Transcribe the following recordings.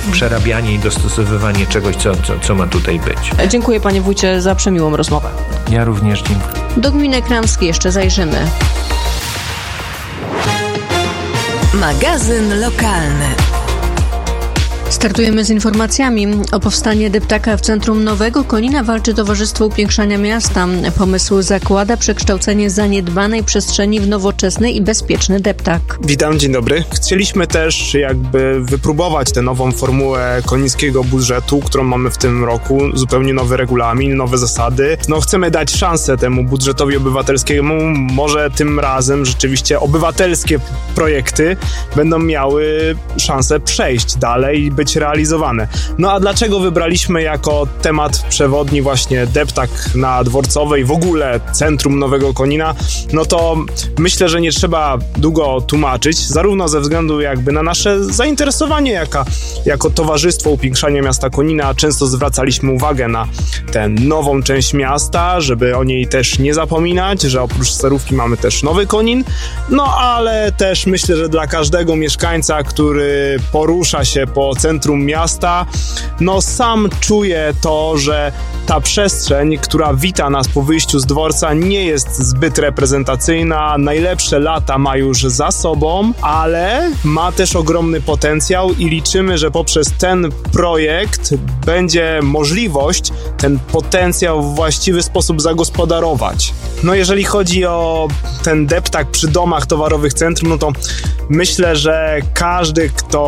przerabianie i dostosowywanie czegoś, co ma tutaj być. Dziękuję panie wójcie za przemiłą rozmowę. Ja również dziękuję. Do gminy Kramskiej jeszcze zajrzymy. Magazyn lokalny. Startujemy z informacjami. O powstanie deptaka w centrum Nowego Konina walczy Towarzystwo Upiększania Miasta. Pomysł zakłada przekształcenie zaniedbanej przestrzeni w nowoczesny i bezpieczny deptak. Witam, dzień dobry. Chcieliśmy też wypróbować tę nową formułę konińskiego budżetu, którą mamy w tym roku. Zupełnie nowy regulamin, nowe zasady. Chcemy dać szansę temu budżetowi obywatelskiemu. Może tym razem rzeczywiście obywatelskie projekty będą miały szansę przejść dalej i być realizowane. A dlaczego wybraliśmy jako temat przewodni właśnie deptak na Dworcowej, w ogóle centrum Nowego Konina? To myślę, że nie trzeba długo tłumaczyć, zarówno ze względu na nasze zainteresowanie jako Towarzystwo Upiększania Miasta Konina. Często zwracaliśmy uwagę na tę nową część miasta, żeby o niej też nie zapominać, że oprócz Starówki mamy też Nowy Konin, ale też myślę, że dla każdego mieszkańca, który porusza się po centrum miasta, sam czuje to, że ta przestrzeń, która wita nas po wyjściu z dworca, nie jest zbyt reprezentacyjna. Najlepsze lata ma już za sobą, ale ma też ogromny potencjał i liczymy, że poprzez ten projekt będzie możliwość ten potencjał w właściwy sposób zagospodarować. Jeżeli chodzi o ten deptak przy domach towarowych centrum, to myślę, że każdy,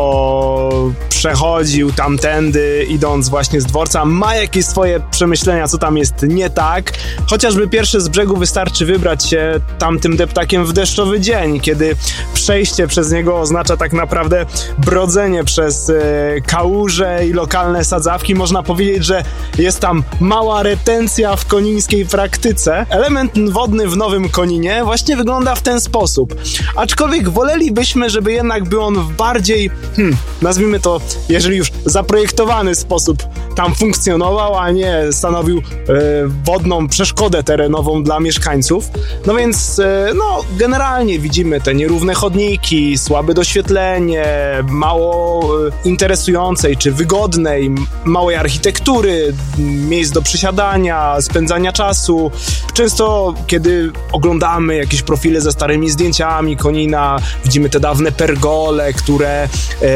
kto przechodził tamtędy, idąc właśnie z dworca, ma jakieś swoje przemyślenia, co tam jest nie tak. Chociażby pierwszy z brzegu wystarczy wybrać się tamtym deptakiem w deszczowy dzień, kiedy przejście przez niego oznacza tak naprawdę brodzenie przez kałuże i lokalne sadzawki. Można powiedzieć, że jest tam mała retencja w konińskiej praktyce. Element wodny w Nowym Koninie właśnie wygląda w ten sposób. Aczkolwiek wolelibyśmy, żeby jednak był on w bardziej, nazwijmy to, jeżeli już zaprojektowany sposób tam funkcjonował, a nie stanowił wodną przeszkodę terenową dla mieszkańców. Więc generalnie widzimy te nierówne chodniki, słabe doświetlenie, mało interesującej czy wygodnej, małej architektury, miejsc do przysiadania, spędzania czasu. Często, kiedy oglądamy jakieś profile ze starymi zdjęciami Konina, widzimy te dawne pergole, które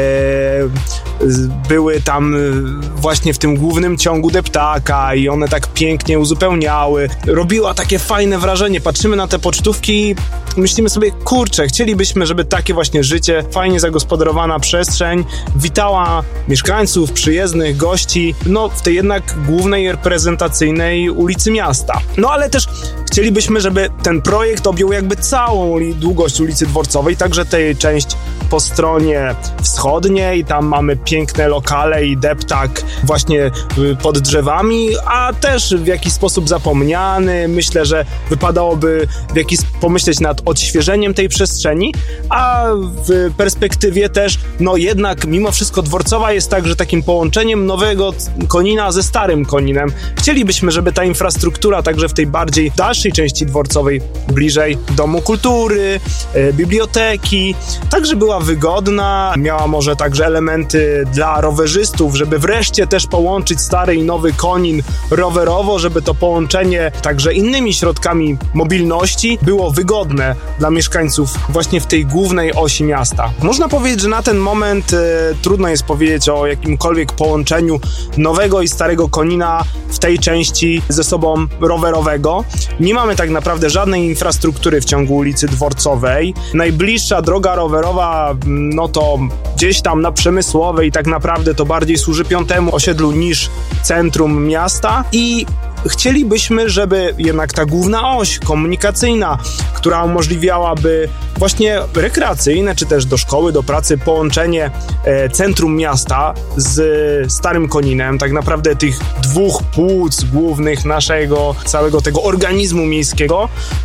były tam właśnie w tym głównym ciągu deptaka i one tak pięknie uzupełniały. Robiła takie fajne wrażenie. Patrzymy na te pocztówki i myślimy sobie, kurczę, chcielibyśmy, żeby takie właśnie życie, fajnie zagospodarowana przestrzeń witała mieszkańców, przyjezdnych, gości, w tej jednak głównej reprezentacyjnej ulicy miasta. Ale też chcielibyśmy, żeby ten projekt objął całą długość ulicy Dworcowej, także tej część po stronie wschodniej, tam mamy piękne lokale i deptak właśnie pod drzewami, a też w jakiś sposób zapomniany. Myślę, że wypadałoby pomyśleć nad odświeżeniem tej przestrzeni, a w perspektywie też, jednak mimo wszystko Dworcowa jest także takim połączeniem Nowego Konina ze Starym Koninem. Chcielibyśmy, żeby ta infrastruktura także w tej bardziej dalszej części Dworcowej, bliżej Domu Kultury, biblioteki, także była wygodna, miała może także elementy dla rowerzystów, żeby wreszcie też połączyć Stary i Nowy Konin rowerowo, żeby to połączenie także innymi środkami mobilności było wygodne dla mieszkańców właśnie w tej głównej osi miasta. Można powiedzieć, że na ten moment trudno jest powiedzieć o jakimkolwiek połączeniu Nowego i Starego Konina w tej części ze sobą rowerowego. Nie mamy tak naprawdę żadnej infrastruktury w ciągu ulicy Dworcowej. Najbliższa droga rowerowa, to gdzieś tam na Przemysłowej i tak naprawdę to bardziej służy piątemu osiedlu niż centrum miasta i chcielibyśmy, żeby jednak ta główna oś komunikacyjna, która umożliwiałaby właśnie rekreacyjne, czy też do szkoły, do pracy, połączenie centrum miasta z Starym Koninem, tak naprawdę tych dwóch płuc głównych naszego całego tego organizmu miejskiego,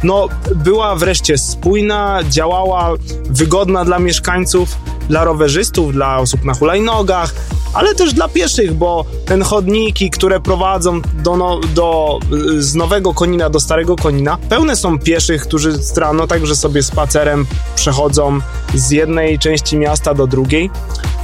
była wreszcie spójna, działała, wygodna dla mieszkańców, dla rowerzystów, dla osób na hulajnogach, ale też dla pieszych, bo te chodniki, które prowadzą z Nowego Konina do Starego Konina, pełne są pieszych, którzy rano także sobie spacerem przechodzą z jednej części miasta do drugiej.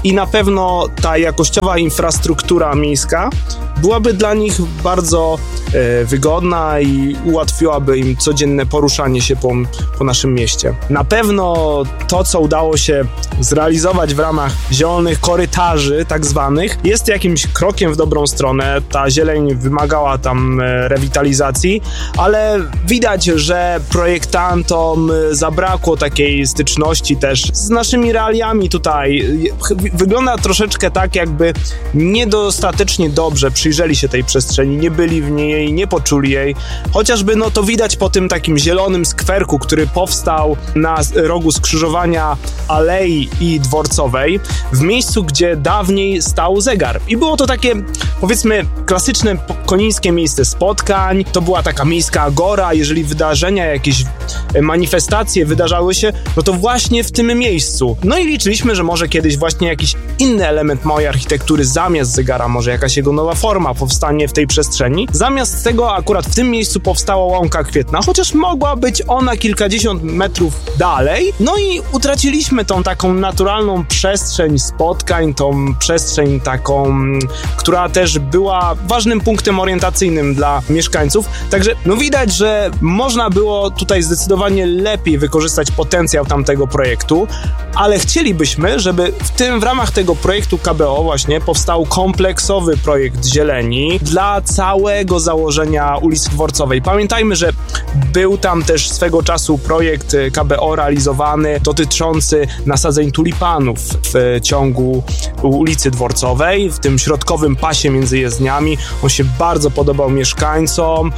i na pewno ta jakościowa infrastruktura miejska byłaby dla nich bardzo wygodna i ułatwiłaby im codzienne poruszanie się po naszym mieście. Na pewno to, co udało się zrealizować w ramach zielonych korytarzy tak zwanych, jest jakimś krokiem w dobrą stronę. Ta zieleń wymagała tam rewitalizacji, ale widać, że projektantom zabrakło takiej styczności też z naszymi realiami tutaj. Wygląda troszeczkę tak, jakby niedostatecznie dobrze przyjrzeli się tej przestrzeni, nie byli w niej, nie poczuli jej. Chociażby to widać po tym takim zielonym skwerku, który powstał na rogu skrzyżowania Alei i Dworcowej, w miejscu, gdzie dawniej stał zegar. I było to takie, powiedzmy, klasyczne konińskie miejsce spotkań. To była taka miejska agora. Jeżeli wydarzenia, jakieś manifestacje wydarzały się, to właśnie w tym miejscu. I liczyliśmy, że może kiedyś właśnie jakiś inny element małej architektury zamiast zegara, może jakaś jego nowa forma powstanie w tej przestrzeni. Zamiast tego akurat w tym miejscu powstała Łąka Kwietna, chociaż mogła być ona kilkadziesiąt metrów dalej. I utraciliśmy tą taką naturalną przestrzeń spotkań, tą przestrzeń taką, która też była ważnym punktem orientacyjnym dla mieszkańców. Także widać, że można było tutaj zdecydowanie lepiej wykorzystać potencjał tamtego projektu, ale chcielibyśmy, żeby w ramach tego projektu KBO właśnie powstał kompleksowy projekt zieleni dla całego założenia ulicy Dworcowej. Pamiętajmy, że był tam też swego czasu projekt KBO realizowany dotyczący nasadzeń tulipanów w ciągu ulicy Dworcowej, w tym środkowym pasie między jezdniami. On się bardzo podobał mieszkańcom.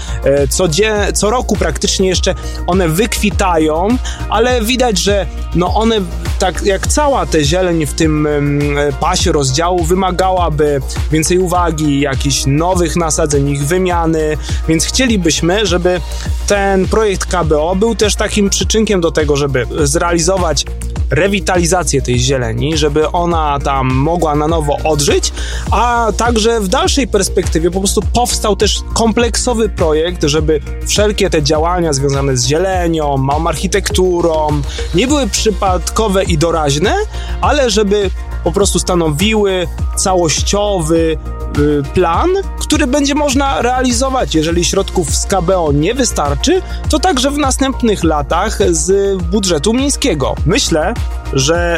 Co roku praktycznie jeszcze one wykwitają, ale widać, że one, tak jak cała ta zieleń w tym pasie rozdziału, wymagałaby więcej uwagi, jakichś nowych nasadzeń, ich wymiany, więc chcielibyśmy, żeby ten projekt KBO był też takim przyczynkiem do tego, żeby zrealizować rewitalizację tej zieleni, żeby ona tam mogła na nowo odżyć, a także w dalszej perspektywie po prostu powstał też kompleksowy projekt, żeby wszelkie te działania związane z zielenią, małą architekturą nie były przypadkowe i doraźne, ale żeby po prostu stanowiły całościowy plan, który będzie można realizować. Jeżeli środków z KBO nie wystarczy, to także w następnych latach z budżetu miejskiego. Myślę, że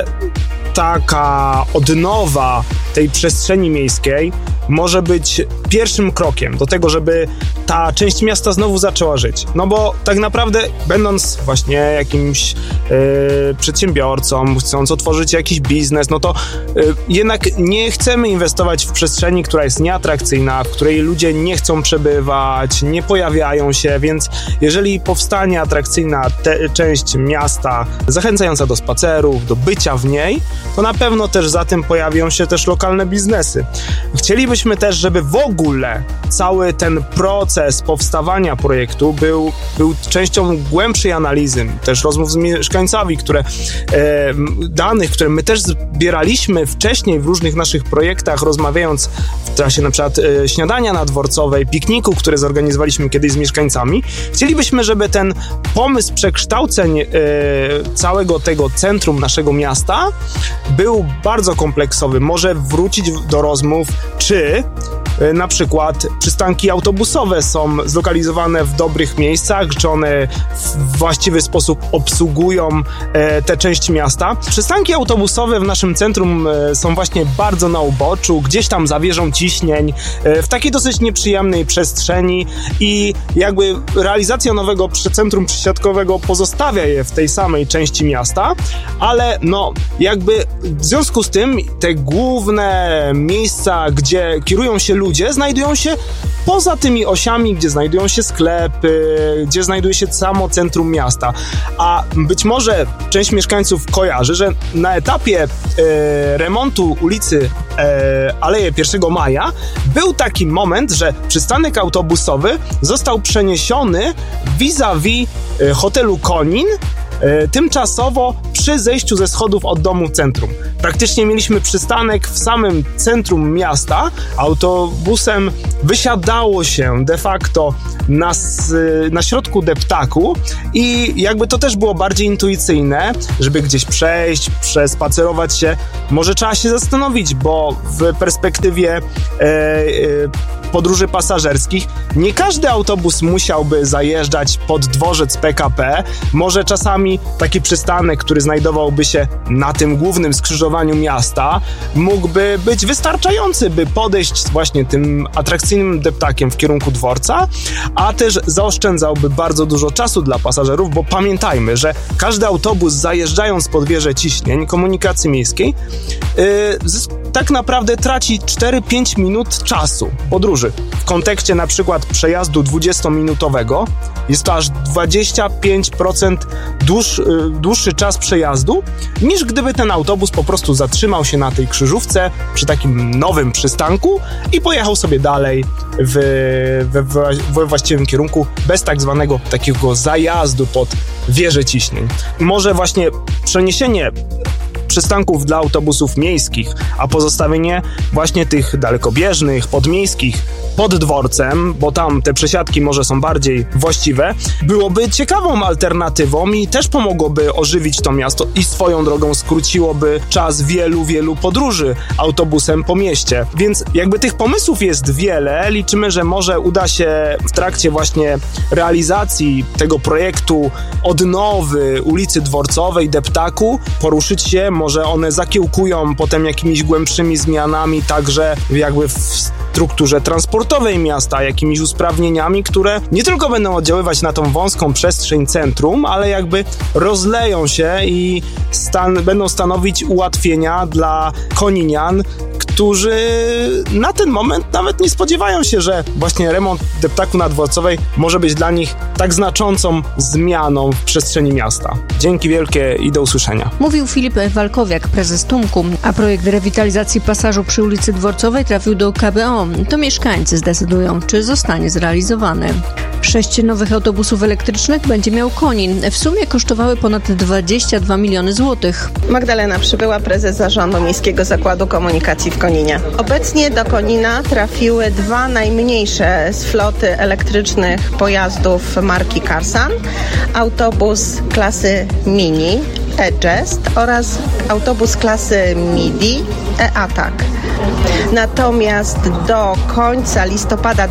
taka odnowa tej przestrzeni miejskiej może być pierwszym krokiem do tego, żeby ta część miasta znowu zaczęła żyć. Bo tak naprawdę, będąc właśnie jakimś przedsiębiorcą, chcąc otworzyć jakiś biznes, to jednak nie chcemy inwestować w przestrzeni, która jest nieatrakcyjna, w której ludzie nie chcą przebywać, nie pojawiają się, więc jeżeli powstanie atrakcyjna część miasta, zachęcająca do spacerów, do bycia w niej, to na pewno też za tym pojawią się też lokalne biznesy. Chcielibyśmy też, żeby w ogóle cały ten proces powstawania projektu był częścią głębszej analizy, też rozmów z mieszkańcami, danych, które my też zbieraliśmy wcześniej w różnych naszych projektach, rozmawiając w czasie na przykład śniadania na Dworcowej, pikniku, które zorganizowaliśmy kiedyś z mieszkańcami. Chcielibyśmy, żeby ten pomysł przekształceń całego tego centrum naszego miasta był bardzo kompleksowy. Może wrócić do rozmów, czy na przykład przystanki autobusowe są zlokalizowane w dobrych miejscach, czy one w właściwy sposób obsługują tę część miasta. Przystanki autobusowe w naszym centrum są właśnie bardzo na uboczu, gdzieś tam za wieżą Ciśnień, w takiej dosyć nieprzyjemnej przestrzeni i jakby realizacja nowego centrum przysiadkowego pozostawia je w tej samej części miasta, ale jakby w związku z tym te główne miejsca, gdzie kierują się ludzie, znajdują się poza tymi osiami, gdzie znajdują się sklepy, gdzie znajduje się samo centrum miasta. A być może część mieszkańców kojarzy, że na etapie remontu ulicy Aleje 1 Maja był taki moment, że przystanek autobusowy został przeniesiony vis-a-vis hotelu Konin, tymczasowo przy zejściu ze schodów od domu centrum. Praktycznie mieliśmy przystanek w samym centrum miasta. Autobusem wysiadało się de facto na środku deptaku i jakby to też było bardziej intuicyjne, żeby gdzieś przejść, przespacerować się. Może trzeba się zastanowić, bo w perspektywie podróży pasażerskich nie każdy autobus musiałby zajeżdżać pod dworzec PKP. Może czasami taki przystanek, który znajdowałby się na tym głównym skrzyżowaniu miasta, mógłby być wystarczający, by podejść właśnie tym atrakcyjnym deptakiem w kierunku dworca, a też zaoszczędzałby bardzo dużo czasu dla pasażerów, bo pamiętajmy, że każdy autobus zajeżdżając pod wieżę ciśnień komunikacji miejskiej tak naprawdę traci 4-5 minut czasu podróży. W kontekście na przykład przejazdu 20-minutowego jest to aż 25% dłuższy czas przejazdu, niż gdyby ten autobus po prostu zatrzymał się na tej krzyżówce przy takim nowym przystanku i pojechał sobie dalej we właściwym kierunku, bez tak zwanego takiego zajazdu pod wieżę ciśnień. Może właśnie przeniesienie przystanków dla autobusów miejskich, a pozostawienie właśnie tych dalekobieżnych, podmiejskich pod dworcem, bo tam te przesiadki może są bardziej właściwe, byłoby ciekawą alternatywą i też pomogłoby ożywić to miasto i swoją drogą skróciłoby czas wielu podróży autobusem po mieście. Więc jakby tych pomysłów jest wiele. Liczymy, że może uda się w trakcie właśnie realizacji tego projektu odnowy ulicy Dworcowej, deptaku, poruszyć się. Może one zakiełkują potem jakimiś głębszymi zmianami, także jakby w strukturze transportowej miasta, jakimiś usprawnieniami, które nie tylko będą oddziaływać na tą wąską przestrzeń centrum, ale jakby rozleją się i będą stanowić ułatwienia dla koninian, którzy na ten moment nawet nie spodziewają się, że właśnie remont deptaku na Dworcowej może być dla nich tak znaczącą zmianą w przestrzeni miasta. Dzięki wielkie i do usłyszenia. Mówił Filip Walkowiak, prezes TUMKU, a projekt rewitalizacji pasażu przy ulicy Dworcowej trafił do KBO. To mieszkańcy zdecydują, czy zostanie zrealizowany. 6 nowych autobusów elektrycznych będzie miał Konin. W sumie kosztowały ponad 22 miliony złotych. Magdalena Przybyła, prezes zarządu Miejskiego Zakładu Komunikacji w Koninie. Obecnie do Konina trafiły 2 najmniejsze z floty elektrycznych pojazdów marki Karsan. Autobus klasy Mini E-Jest oraz autobus klasy Midi E-Attack. Natomiast do końca listopada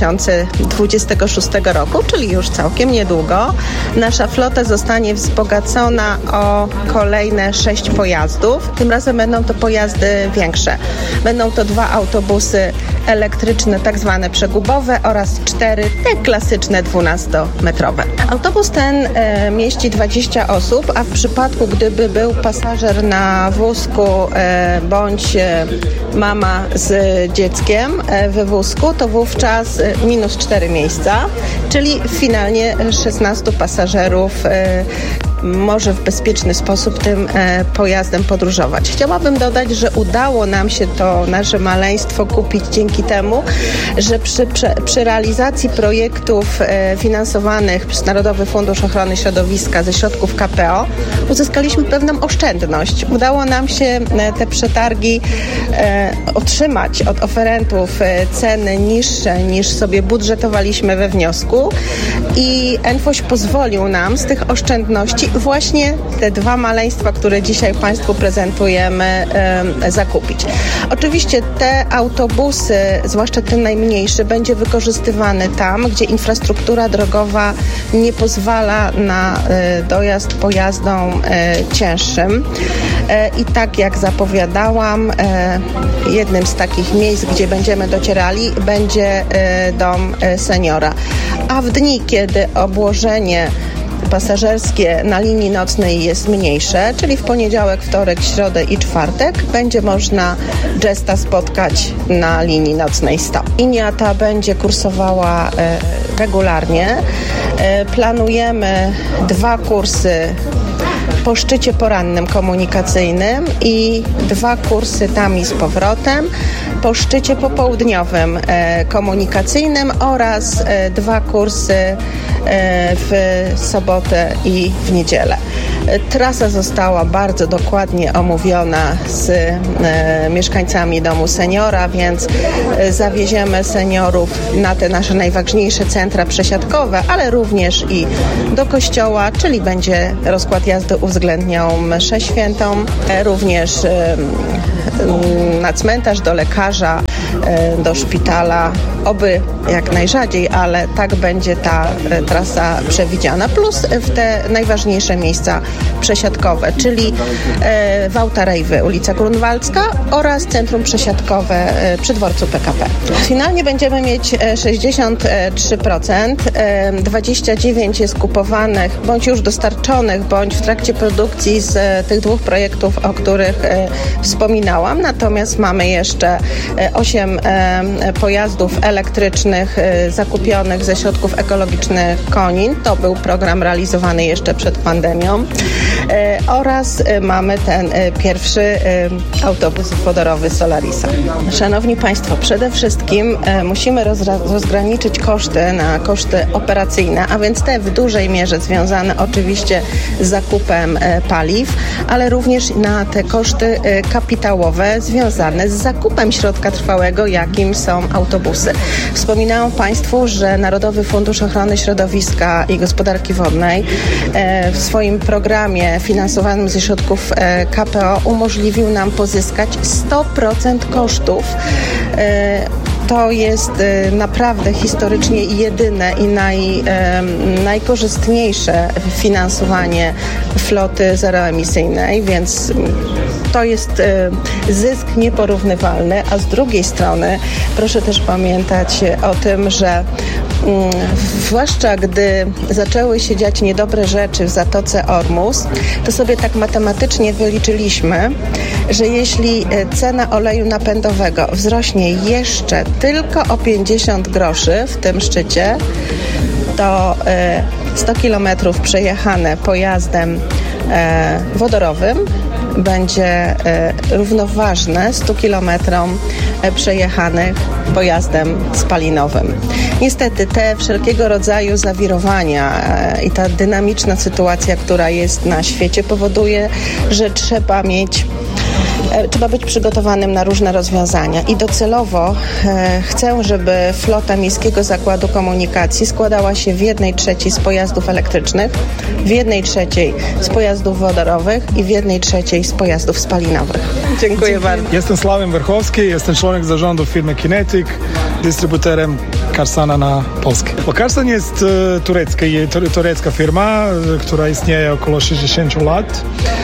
2026 roku, czyli już całkiem niedługo, nasza flota zostanie wzbogacona o kolejne 6 pojazdów. Tym razem będą to pojazdy większe. Będą to 2 autobusy elektryczne, tak zwane przegubowe oraz 4 te klasyczne 12-metrowe. Autobus ten mieści 20 osób, a w przypadku, gdyby był pasażer na wózku bądź mama z dzieckiem we wózku, to wówczas minus 4 miejsca, czyli finalnie 16 pasażerów może w bezpieczny sposób tym pojazdem podróżować. Chciałabym dodać, że udało nam się to nasze maleństwo kupić dzięki temu, że przy realizacji projektów finansowanych przez Narodowy Fundusz Ochrony Środowiska ze środków KPO uzyskaliśmy pewną oszczędność. Udało nam się te przetargi otrzymać od oferentów ceny niższe niż sobie budżetowaliśmy we wniosku i NFOŚ pozwolił nam z tych oszczędności właśnie te 2 maleństwa, które dzisiaj Państwu prezentujemy, zakupić. Oczywiście te autobusy, zwłaszcza ten najmniejszy, będzie wykorzystywany tam, gdzie infrastruktura drogowa nie pozwala na dojazd pojazdom cięższym. I tak jak zapowiadałam, jednym z takich miejsc, gdzie będziemy docierali, będzie dom seniora. A w dni, kiedy obłożenie pasażerskie na linii nocnej jest mniejsze, czyli w poniedziałek, wtorek, środę i czwartek, będzie można Jesta spotkać na linii nocnej 100. Linia ta będzie kursowała regularnie. Planujemy 2 kursy po szczycie porannym komunikacyjnym i 2 kursy tam i z powrotem. po szczycie popołudniowym komunikacyjnym oraz 2 kursy w sobotę i w niedzielę. Trasa została bardzo dokładnie omówiona z mieszkańcami Domu Seniora, więc zawieziemy seniorów na te nasze najważniejsze centra przesiadkowe, ale również i do kościoła, czyli będzie rozkład jazdy uwzględniał mszę świętą, również na cmentarz, do lekarza, do szpitala, oby jak najrzadziej, ale tak będzie ta trasa przewidziana, plus w te najważniejsze miejsca przesiadkowe, czyli Wałta Rejwy, ulica Grunwaldzka oraz centrum przesiadkowe przy dworcu PKP. Finalnie będziemy mieć 63%, 29% jest kupowanych, bądź już dostarczonych, bądź w trakcie produkcji z tych 2 projektów, o których wspominałam, natomiast mamy jeszcze 8 pojazdów elektrycznych zakupionych ze środków ekologicznych Konin. To był program realizowany jeszcze przed pandemią. Oraz mamy ten pierwszy autobus wodorowy Solarisa. Szanowni Państwo, przede wszystkim musimy rozgraniczyć koszty na koszty operacyjne, a więc te w dużej mierze związane oczywiście z zakupem paliw, ale również na te koszty kapitałowe związane z zakupem środka trwałego, jakim są autobusy. Wspominałam Państwu, że Narodowy Fundusz Ochrony Środowiska i Gospodarki Wodnej w swoim programie finansowanym ze środków KPO umożliwił nam pozyskać 100% kosztów. To jest naprawdę historycznie jedyne i najkorzystniejsze finansowanie floty zeroemisyjnej, więc to jest zysk nieporównywalny, a z drugiej strony proszę też pamiętać o tym, że zwłaszcza gdy zaczęły się dziać niedobre rzeczy w Zatoce Ormus, to sobie tak matematycznie wyliczyliśmy, że jeśli cena oleju napędowego wzrośnie jeszcze tylko o 50 groszy w tym szczycie, to 100 kilometrów przejechane pojazdem wodorowym będzie równoważne 100 kilometrom przejechanych pojazdem spalinowym. Niestety te wszelkiego rodzaju zawirowania i ta dynamiczna sytuacja, która jest na świecie, powoduje, że trzeba być przygotowanym na różne rozwiązania i docelowo chcę, żeby flota Miejskiego Zakładu Komunikacji składała się w 1/3 z pojazdów elektrycznych, w 1/3 z pojazdów wodorowych i w 1/3 z pojazdów spalinowych. Dziękuję bardzo. Jestem Sławem Werchowski, jestem członek zarządu firmy Kinetic, dystrybutorem Karsana na Polskę. Bo Karsan jest turecka firma, która istnieje około 60 lat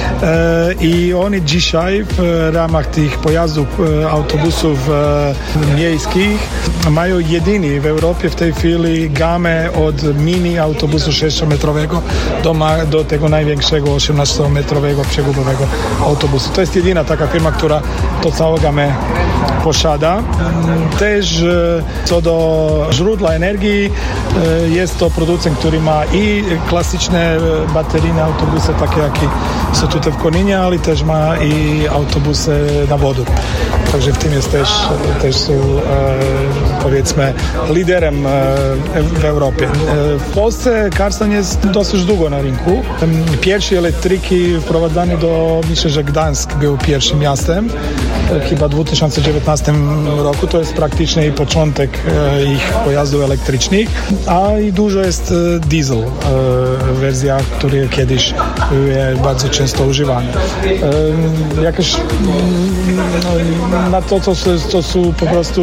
i oni dzisiaj w ramach tych pojazdów, autobusów miejskich mają jedyny w Europie w tej chwili gamę od mini autobusu 6-metrowego do tego największego 18-metrowego przegubowego autobusu. To jest jedyna taka firma, która to całą gamę posiada. Też co do źródła energii, jest to producent, który ma i klasyczne bateryjne autobusy, takie jakie są tutaj w Koninie, ale też ma i autobusy na wodór. Także w tym jest też są, powiedzmy, liderem w Europie. W Polsce Karsan jest dosyć długo na rynku. Pierwsze elektryki wprowadzane myślę, że Gdańsk był pierwszym miastem, chyba w 2019 roku. To jest praktycznie początek ich pojazdów elektrycznych, a i dużo jest diesel w wersjach, które kiedyś były bardzo często używane. Jakoś na to, co są po prostu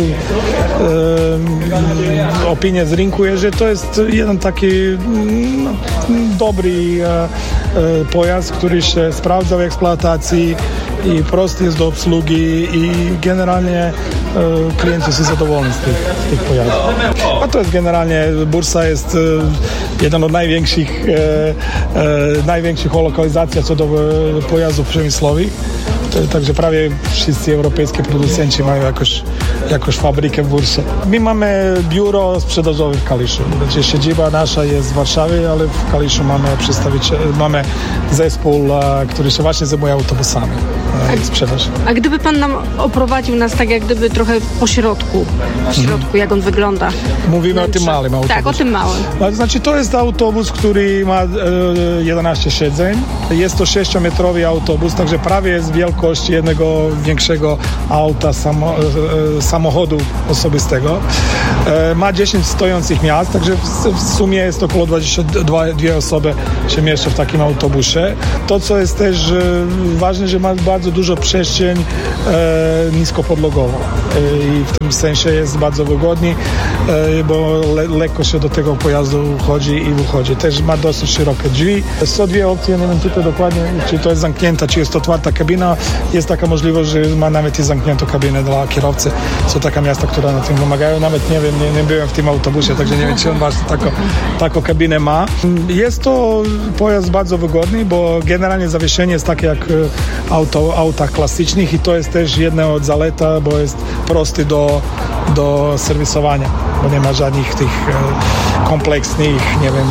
opinie z rynku, jest, że to jest jeden taki dobry pojazd, który się sprawdza w eksploatacji i prosty jest do obsługi i generalnie klienci są zadowoleni z tych pojazdów. A to jest generalnie, bursa jest jeden od największych lokalizacji co do pojazdów przemysłowych. Także prawie wszyscy europejscy producenci mają jakąś fabrykę w Bursie. My mamy biuro sprzedażowe w Kaliszu. Znaczy siedziba nasza jest w Warszawie, ale w Kaliszu mamy zespół, który się właśnie zajmuje autobusami. sprzedaż. A gdyby pan nam oprowadził nas tak jak gdyby trochę po środku, jak on wygląda? Mówimy o tym małym autobusie. Tak, o tym małym. Znaczy to jest autobus, który ma 11 siedzeń. Jest to 6-metrowy autobus, także prawie jest wielkość jednego większego auta, samochodu osobistego. Ma 10 stojących miejsc, także w sumie jest około 22 osoby się mieszczą w takim autobusie. To, co jest też ważne, że ma bardzo dużo przestrzeń niskopodlogową i w tym sensie jest bardzo wygodny, bo lekko się do tego pojazdu wchodzi i wychodzi. Też ma dosyć szerokie drzwi. Są dwie opcje, nie wiem tutaj dokładnie, czy to jest zamknięta, czy jest otwarta kabina. Jest taka możliwość, że ma nawet i zamkniętą kabinę dla kierowcy. Są takie miasta, które na tym pomagają. Nawet nie wiem, nie byłem w tym autobusie, także nie wiem, czy on właśnie taką kabinę ma. Jest to pojazd bardzo wygodny, bo generalnie zawieszenie jest takie jak autach klasycznych i to jest też jedna od zaleta, bo jest prosty do serwisowania, bo nie ma żadnych tych kompleksnych, nie wiem,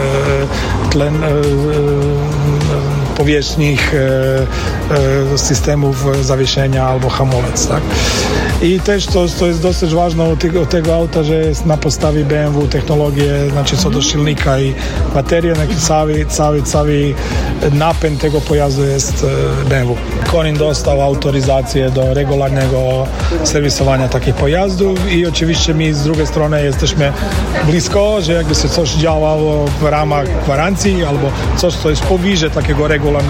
powierzchnych systemów zawieszenia albo hamulec, tak? I też to jest dosyć ważne u tego auta, że jest na podstawie BMW technologie, znaczy co do silnika i baterii, cały napęd tego pojazdu jest BMW. Konin dostał autoryzację do regularnego serwisowania takich pojazdów i oczywiście my z drugiej strony jesteśmy blisko, że jakby się coś działało w ramach gwarancji albo coś, co jest powyżej takiego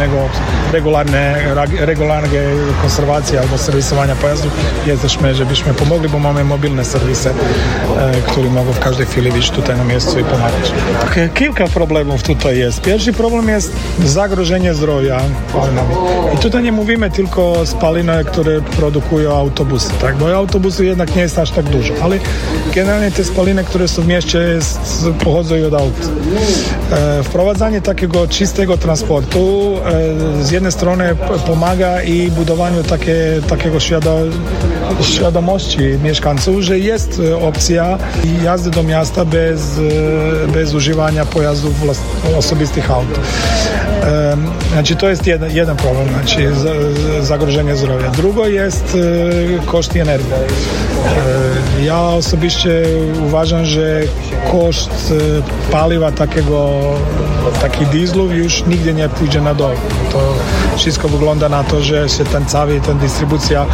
regularnej konserwacji albo serwisowania pojazdów, jesteśmy, żebyśmy pomogli, bo mamy mobilne serwisy, które mogą w każdej chwili być tutaj na miejscu i pomagać. Kilka problemów tutaj jest. Pierwszy problem jest zagrożenie zdrowia spalinami. I tutaj nie mówimy tylko o spalinach, które produkują autobusy, tak? Bo autobusy jednak nie jest aż tak dużo, ale generalnie te spaliny, które są w mieście, pochodzą od aut. Wprowadzanie takiego czystego transportu z jednej strony pomaga i budowaniu takiego świadomości mieszkańców, że jest opcja jazdy do miasta bez używania pojazdów osobistych aut. Znaczy to jest jeden problem, znaczy zagrożenie zdrowia. Drugo jest koszt energii. Ja osobiście uważam, że koszt paliwa taki dieslów już nigdy nie pójdzie na dół. To wszystko wygląda na to, że się ta dystrybucja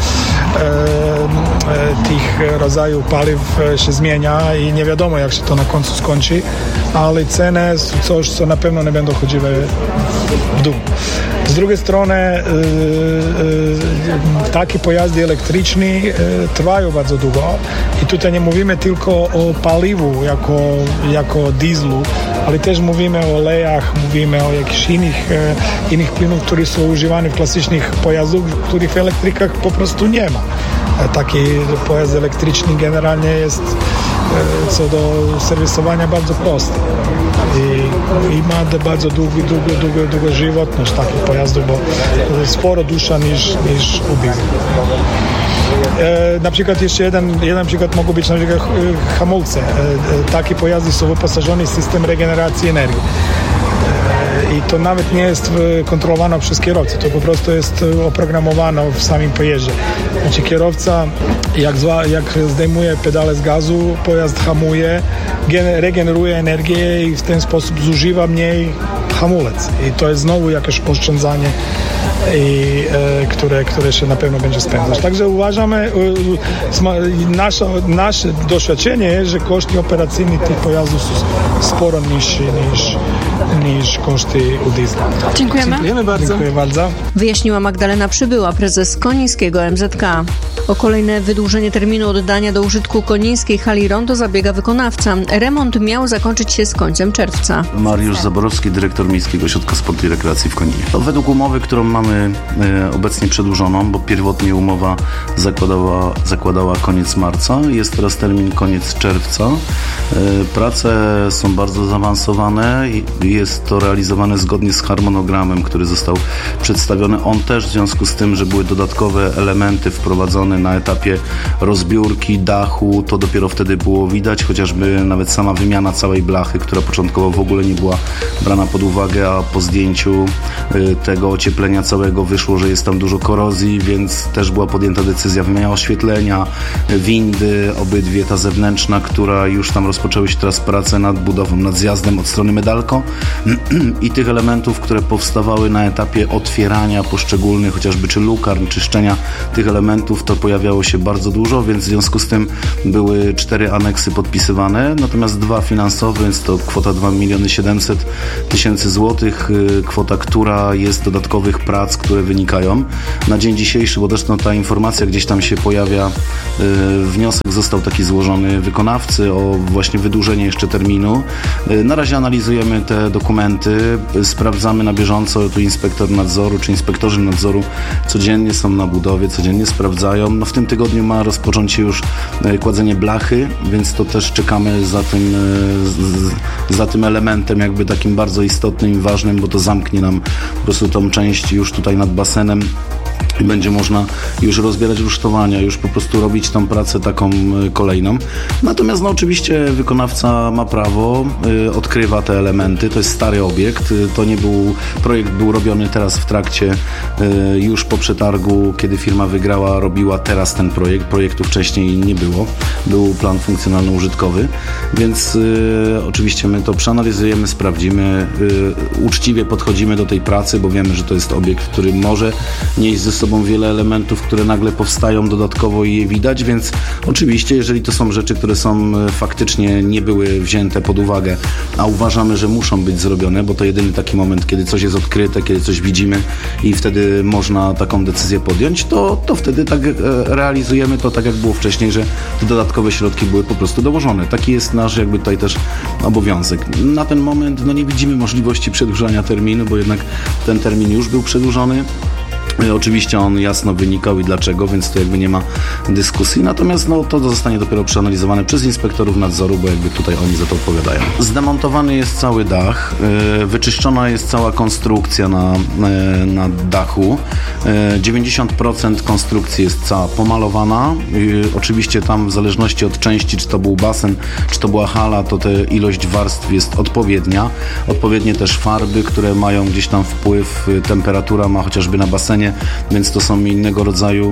tych rodzajów paliw się zmienia i nie wiadomo, jak się to na końcu skończy, ale ceny są coś, co na pewno nie będą chodziły w dół. Z drugiej strony takie pojazdy elektryczne trwają bardzo długo i tutaj nie mówimy tylko o paliwu jako dieslu, ale też mówimy o olejach, mówimy o jakichś innych płynów, które są używane w klasycznych pojazdach, których w elektrykach po prostu nie ma. Taki pojazd elektryczny generalnie jest co do serwisowania bardzo prosty i ma bardzo długą żywotność takich pojazdów, bo sporo dłuższa niż u diesla. Na przykład jeszcze jeden przykład mogą być na przykład hamulce. Takie pojazdy są wyposażone w system regeneracji energii. I to nawet nie jest kontrolowane przez kierowcę, to po prostu jest oprogramowane w samym pojeździe. Znaczy kierowca, jak zdejmuje pedale z gazu, pojazd hamuje, regeneruje energię i w ten sposób zużywa mniej hamulec. I to jest znowu jakieś oszczędzanie, które się na pewno będzie spędzać. Także uważamy, nasze doświadczenie jest, że koszty operacyjne tych pojazdów są sporo niższe niż koszty u diesla. Dziękujemy. Dziękuję bardzo. Wyjaśniła Magdalena Przybyła, prezes Konińskiego MZK. O kolejne wydłużenie terminu oddania do użytku konińskiej hali rondo zabiega wykonawca. Remont miał zakończyć się z końcem czerwca. Mariusz Zaborowski, dyrektor Miejskiego Ośrodka Sportu i Rekreacji w Koninie. Według umowy, którą mamy obecnie przedłużoną, bo pierwotnie umowa zakładała koniec marca, jest teraz termin koniec czerwca. Prace są bardzo zaawansowane i jest to realizowane wykonane zgodnie z harmonogramem, który został przedstawiony. On też w związku z tym, że były dodatkowe elementy wprowadzone na etapie rozbiórki dachu, to dopiero wtedy było widać, chociażby nawet sama wymiana całej blachy, która początkowo w ogóle nie była brana pod uwagę, a po zdjęciu tego ocieplenia całego wyszło, że jest tam dużo korozji, więc też była podjęta decyzja wymiana oświetlenia, windy, obydwie, ta zewnętrzna, która już tam rozpoczęły się teraz prace nad budową, nad zjazdem od strony Medalko i tych elementów, które powstawały na etapie otwierania poszczególnych, chociażby czy lukarn, czyszczenia tych elementów, to pojawiało się bardzo dużo, więc w związku z tym były 4 aneksy podpisywane, natomiast 2 finansowe, więc to kwota 2 700 000 złotych, kwota, która jest dodatkowych prac, które wynikają. Na dzień dzisiejszy, bo też ta informacja gdzieś tam się pojawia, wniosek został taki złożony wykonawcy o właśnie wydłużenie jeszcze terminu. Na razie analizujemy te dokumenty, sprawdzamy na bieżąco, tu inspektor nadzoru czy inspektorzy nadzoru codziennie są na budowie, codziennie sprawdzają. No w tym tygodniu ma rozpocząć się już kładzenie blachy, więc to też czekamy za tym elementem jakby takim bardzo istotnym i ważnym, bo to zamknie nam po prostu tą część już tutaj nad basenem i będzie można już rozbierać rusztowania, już po prostu robić tą pracę taką kolejną. Natomiast oczywiście wykonawca ma prawo, odkrywa te elementy, to jest stary obiekt, to nie był, projekt był robiony teraz w trakcie, już po przetargu, kiedy firma wygrała, robiła teraz ten projekt, projektu wcześniej nie było, był plan funkcjonalno-użytkowy, więc oczywiście my to przeanalizujemy, sprawdzimy, uczciwie podchodzimy do tej pracy, bo wiemy, że to jest obiekt, który może nieść ze sobą wiele elementów, które nagle powstają dodatkowo i je widać, więc oczywiście, jeżeli to są rzeczy, które są faktycznie nie były wzięte pod uwagę, a uważamy, że muszą być zrobione, bo to jedyny taki moment, kiedy coś jest odkryte, kiedy coś widzimy i wtedy można taką decyzję podjąć, to wtedy tak realizujemy to tak, jak było wcześniej, że te dodatkowe środki były po prostu dołożone. Taki jest nasz jakby tutaj też obowiązek. Na ten moment nie widzimy możliwości przedłużania terminu, bo jednak ten termin już był przedłużony. Oczywiście on jasno wynikał i dlaczego, więc tu jakby nie ma dyskusji, natomiast to zostanie dopiero przeanalizowane przez inspektorów nadzoru, bo jakby tutaj oni za to odpowiadają. Zdemontowany jest cały dach, wyczyszczona jest cała konstrukcja na dachu, 90% konstrukcji jest cała pomalowana, oczywiście tam w zależności od części, czy to był basen, czy to była hala, to ta ilość warstw jest odpowiednia, odpowiednie też farby, które mają gdzieś tam wpływ, temperatura ma chociażby na basenie, więc to są innego rodzaju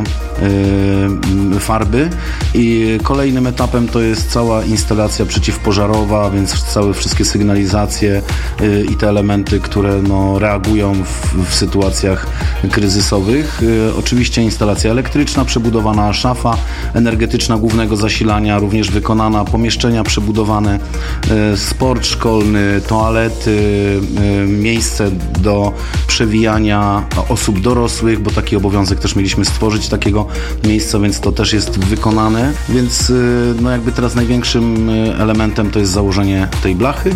farby i kolejnym etapem to jest cała instalacja przeciwpożarowa, więc wszystkie sygnalizacje i te elementy, które reagują w sytuacjach kryzysowych. Oczywiście instalacja elektryczna, przebudowana szafa energetyczna głównego zasilania, również wykonana, pomieszczenia przebudowane, sport szkolny, toalety, miejsce do przewijania osób dorosłych, bo taki obowiązek też mieliśmy stworzyć takiego miejsca, więc to też jest wykonane, więc jakby teraz największym elementem to jest założenie tej blachy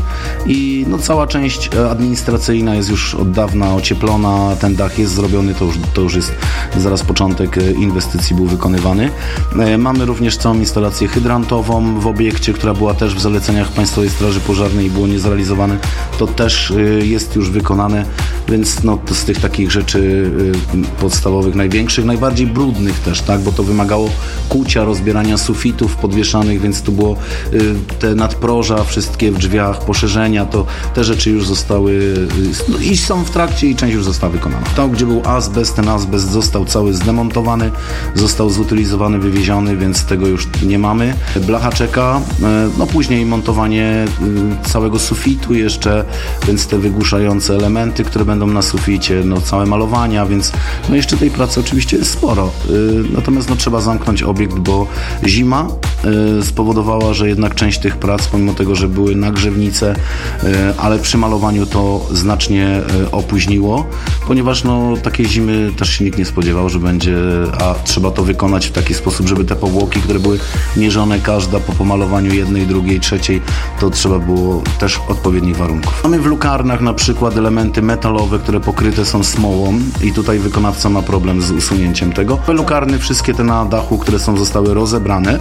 i cała część administracyjna jest już od dawna ocieplona, ten dach jest zrobiony, to już jest zaraz początek inwestycji był wykonywany. Mamy również całą instalację hydrantową w obiekcie, która była też w zaleceniach Państwowej Straży Pożarnej i było niezrealizowane, to też jest już wykonane, więc to z tych takich rzeczy podstawowych, największych, najbardziej brudnych też, tak, bo to wymagało kucia, rozbierania sufitów podwieszanych, więc to było te nadproża, wszystkie w drzwiach, poszerzenia, to te rzeczy już zostały i są w trakcie i część już została wykonana. Tam, gdzie był azbest, ten azbest został cały zdemontowany, został zutylizowany, wywieziony, więc tego już nie mamy. Blacha czeka, później montowanie całego sufitu jeszcze, więc te wygłuszające elementy, które będą na suficie, całe malowania, więc jeszcze tej pracy oczywiście jest sporo. Natomiast trzeba zamknąć obiekt, bo zima spowodowała, że jednak część tych prac, pomimo tego, że były nagrzewnice, ale przy malowaniu to znacznie opóźniło, ponieważ takiej zimy też się nikt nie spodziewał, że będzie, a trzeba to wykonać w taki sposób, żeby te powłoki, które były mierzone każda po pomalowaniu jednej, drugiej, trzeciej, to trzeba było też odpowiednich warunków. Mamy w lukarnach na przykład elementy metalowe, które pokryte są smołą i tutaj wykonawca ma problem z usunięciem tego. Lukarny, wszystkie te na dachu, które zostały rozebrane,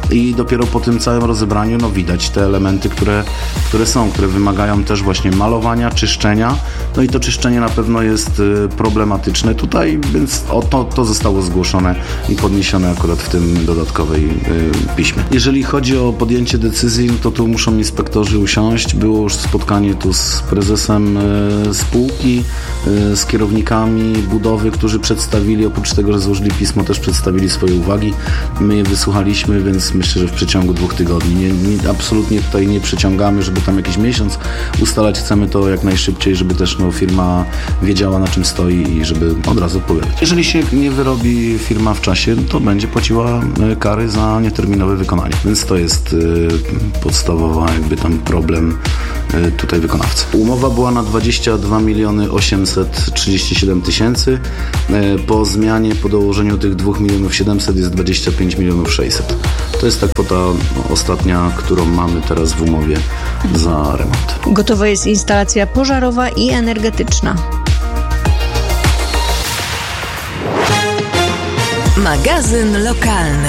i dopiero po tym całym rozebraniu widać te elementy, które wymagają też właśnie malowania, czyszczenia. No i to czyszczenie na pewno jest problematyczne tutaj, więc to zostało zgłoszone i podniesione akurat w tym dodatkowej piśmie. Jeżeli chodzi o podjęcie decyzji, to tu muszą inspektorzy usiąść. Było już spotkanie tu z prezesem spółki, z kierownikami budowy, którzy przedstawili, oprócz tego, że złożyli pismo, też przedstawili swoje uwagi. My je wysłuchaliśmy, więc myślę, że w przeciągu 2 tygodni. Absolutnie tutaj nie przeciągamy, żeby tam jakiś miesiąc ustalać. Chcemy to jak najszybciej, żeby też firma wiedziała, na czym stoi i żeby od razu odpowiadać. Jeżeli się nie wyrobi firma w czasie, to będzie płaciła kary za nieterminowe wykonanie. Więc to jest podstawowa tam problem tutaj wykonawcy. Umowa była na 22 837 000. Po zmianie, po dołożeniu tych 2 700 000 jest 25 600 000. To jest ta kwota ostatnia, którą mamy teraz w umowie za remont. Gotowa jest instalacja pożarowa i energetyczna. Magazyn lokalny.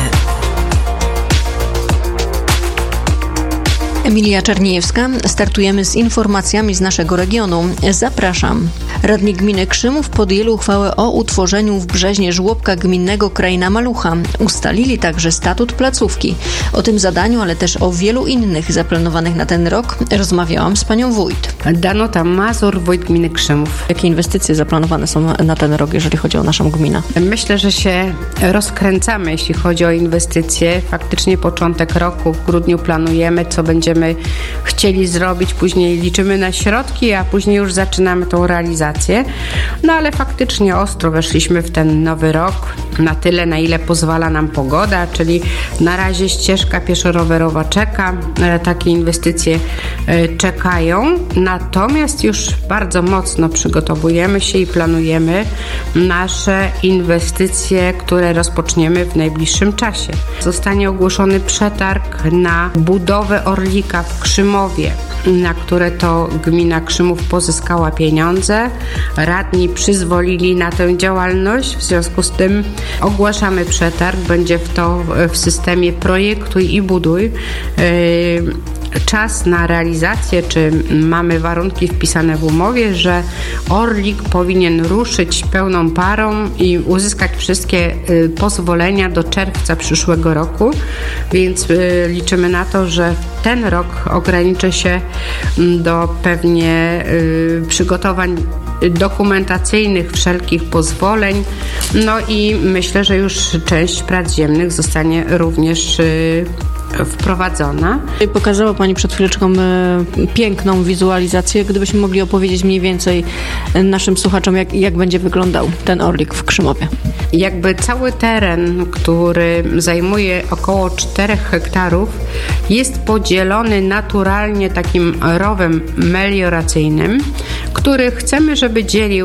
Emilia Czerniejewska. Startujemy z informacjami z naszego regionu. Zapraszam. Radni gminy Krzymów podjęli uchwałę o utworzeniu w Brzeźnie żłobka gminnego Kraina Malucha. Ustalili także statut placówki. O tym zadaniu, ale też o wielu innych zaplanowanych na ten rok rozmawiałam z panią wójt. Danuta Mazur, wójt gminy Krzymów. Jakie inwestycje zaplanowane są na ten rok, jeżeli chodzi o naszą gminę? Myślę, że się rozkręcamy, jeśli chodzi o inwestycje. Faktycznie początek roku, w grudniu planujemy, co będziemy chcieli zrobić, później liczymy na środki, a później już zaczynamy tą realizację. No ale faktycznie ostro weszliśmy w ten nowy rok, na tyle, na ile pozwala nam pogoda, czyli na razie ścieżka pieszo-rowerowa czeka, takie inwestycje czekają, natomiast już bardzo mocno przygotowujemy się i planujemy nasze inwestycje, które rozpoczniemy w najbliższym czasie. Zostanie ogłoszony przetarg na budowę Orlika w Krzymowie, na które to gmina Krzymów pozyskała pieniądze. Radni przyzwolili na tę działalność, w związku z tym ogłaszamy przetarg. Będzie w systemie projektuj i buduj. Czas na realizację, czy mamy warunki wpisane w umowie, że Orlik powinien ruszyć pełną parą i uzyskać wszystkie pozwolenia do czerwca przyszłego roku, więc liczymy na to, że ten rok ograniczy się do pewnie przygotowań dokumentacyjnych, wszelkich pozwoleń, no i myślę, że już część prac ziemnych zostanie również wprowadzona. Pokazała pani przed chwileczką piękną wizualizację. Gdybyśmy mogli opowiedzieć mniej więcej naszym słuchaczom, jak będzie wyglądał ten Orlik w Krzymowie. Jakby cały teren, który zajmuje około 4 hektarów, jest podzielony naturalnie takim rowem melioracyjnym, który chcemy, żeby dzielił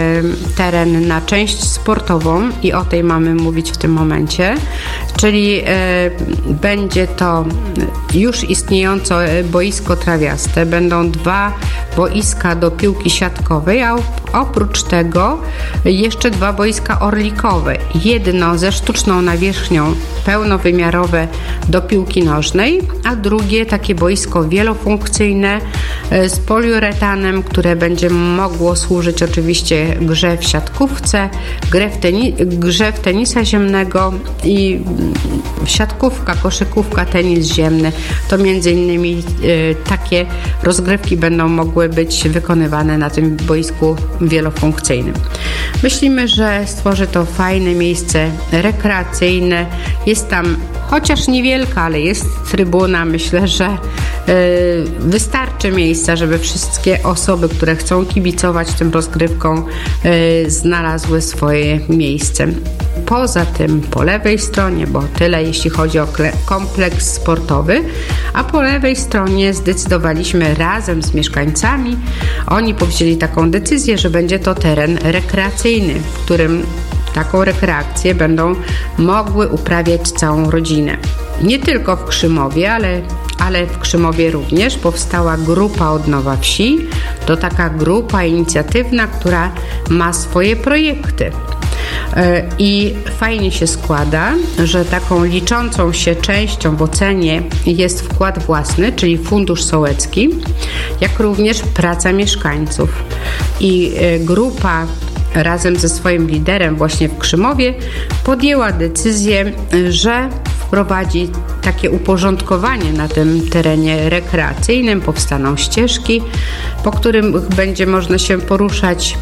teren na część sportową i o tej mamy mówić w tym momencie, czyli będzie to już istniejące boisko trawiaste, będą 2 boiska do piłki siatkowej, a oprócz tego jeszcze 2 boiska orlikowe. Jedno ze sztuczną nawierzchnią, pełnowymiarowe do piłki nożnej, a drugie takie boisko wielofunkcyjne z poliuretanem, które będzie mogło służyć oczywiście grze w siatkówce, grze w tenisa ziemnego i siatkówka, koszykówka, tenis ziemny. To między innymi takie rozgrywki będą mogły być wykonywane na tym boisku wielofunkcyjnym. Myślimy, że stworzy to fajne miejsce rekreacyjne. Jest tam chociaż niewielka, ale jest trybuna. Myślę, że wystarczy miejsca, żeby wszystkie osoby, które chcą kibicować tym rozgrywkom, znalazły swoje miejsce. Poza tym po lewej stronie, bo tyle jeśli chodzi o kompleks sportowy, a po lewej stronie zdecydowaliśmy razem z mieszkańcami, oni powzięli taką decyzję, że będzie to teren rekreacyjny, w którym taką rekreację będą mogły uprawiać całą rodzinę. Nie tylko w Krzymowie, ale w Krzymowie również powstała grupa Odnowa Wsi. To taka grupa inicjatywna, która ma swoje projekty. I fajnie się składa, że taką liczącą się częścią w ocenie jest wkład własny, czyli fundusz sołecki, jak również praca mieszkańców. I grupa razem ze swoim liderem właśnie w Krzymowie podjęła decyzję, że wprowadzi takie uporządkowanie na tym terenie rekreacyjnym. Powstaną ścieżki, po którym będzie można się poruszać,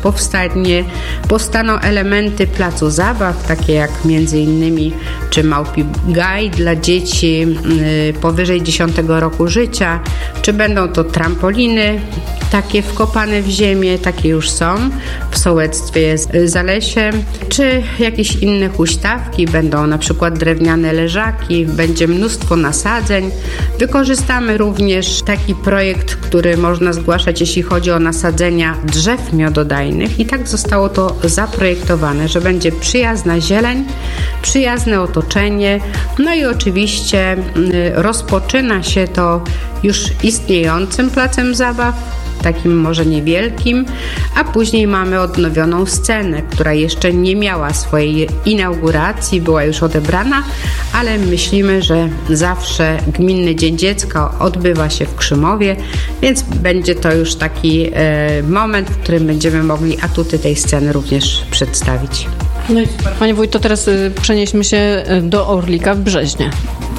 powstaną elementy placu zabaw, takie jak między innymi czy Małpi Gaj dla dzieci powyżej 10 roku życia, czy będą to trampoliny takie wkopane w ziemię, takie już są w sołectwie Zalesie, czy jakieś inne huśtawki, będą na przykład drewniane leżaki, będzie mnóstwo nasadzeń. Wykorzystamy również taki projekt, który można zgłaszać, jeśli chodzi o nasadzenia drzew miododajnych, i tak zostało to zaprojektowane, że będzie przyjazna zieleń, przyjazne otoczenie, no i oczywiście rozpoczyna się to już istniejącym placem zabaw, takim może niewielkim, a później mamy odnowioną scenę, która jeszcze nie miała swojej inauguracji, była już odebrana, ale myślimy, że zawsze Gminny Dzień Dziecka odbywa się w Krzymowie, więc będzie to już taki moment, w którym będziemy mogli atuty tej sceny również przedstawić. No i Panie Wójto, teraz przenieśmy się do Orlika w Brzeźnie.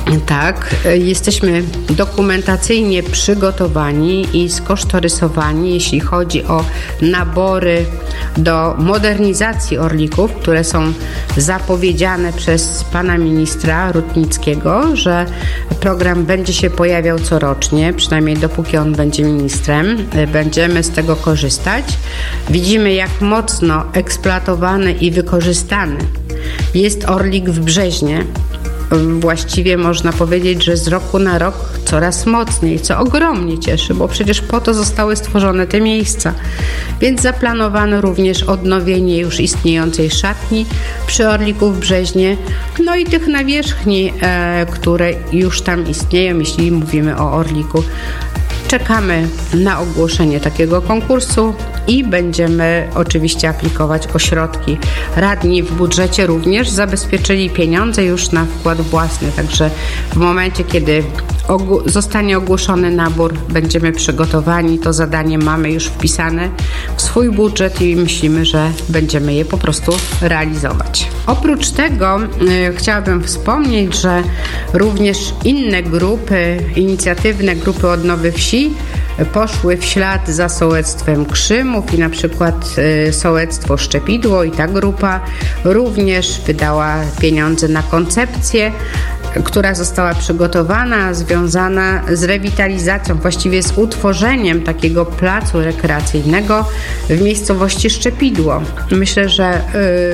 Tak, jesteśmy dokumentacyjnie przygotowani i skosztorysowani, jeśli chodzi o nabory do modernizacji Orlików, które są zapowiedziane przez pana ministra Rutnickiego, że program będzie się pojawiał corocznie, przynajmniej dopóki on będzie ministrem. Będziemy z tego korzystać. Widzimy, jak mocno eksploatowany i wykorzystany jest Orlik w Brzeźnie. Właściwie można powiedzieć, że z roku na rok coraz mocniej, co ogromnie cieszy, bo przecież po to zostały stworzone te miejsca. Więc zaplanowano również odnowienie już istniejącej szatni przy Orliku w Brzeźnie, no i tych nawierzchni, które już tam istnieją, jeśli mówimy o Orliku. Czekamy na ogłoszenie takiego konkursu i będziemy oczywiście aplikować o środki. Radni w budżecie również zabezpieczyli pieniądze już na wkład własny, także w momencie, kiedy zostanie ogłoszony nabór, będziemy przygotowani, to zadanie mamy już wpisane w swój budżet i myślimy, że będziemy je po prostu realizować. Oprócz tego chciałabym wspomnieć, że również inne grupy, inicjatywne grupy odnowy wsi poszły w ślad za sołectwem Krzymów i na przykład sołectwo Szczepidło i ta grupa również wydała pieniądze na koncepcję, która została przygotowana, związana z rewitalizacją, właściwie z utworzeniem takiego placu rekreacyjnego w miejscowości Szczepidło. Myślę, że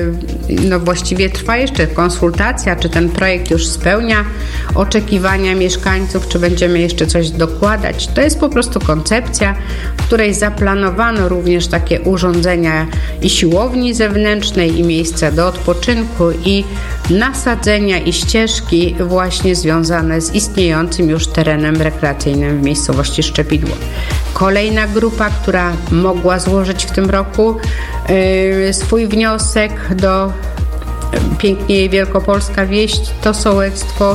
właściwie trwa jeszcze konsultacja, czy ten projekt już spełnia oczekiwania mieszkańców, czy będziemy jeszcze coś dokładać. To jest po prostu koncepcja, w której zaplanowano również takie urządzenia i siłowni zewnętrznej, i miejsca do odpoczynku, i nasadzenia, i ścieżki właśnie związane z istniejącym już terenem rekreacyjnym w miejscowości Szczepidło. Kolejna grupa, która mogła złożyć w tym roku swój wniosek do Pięknieje Wielkopolska Wieść, to sołectwo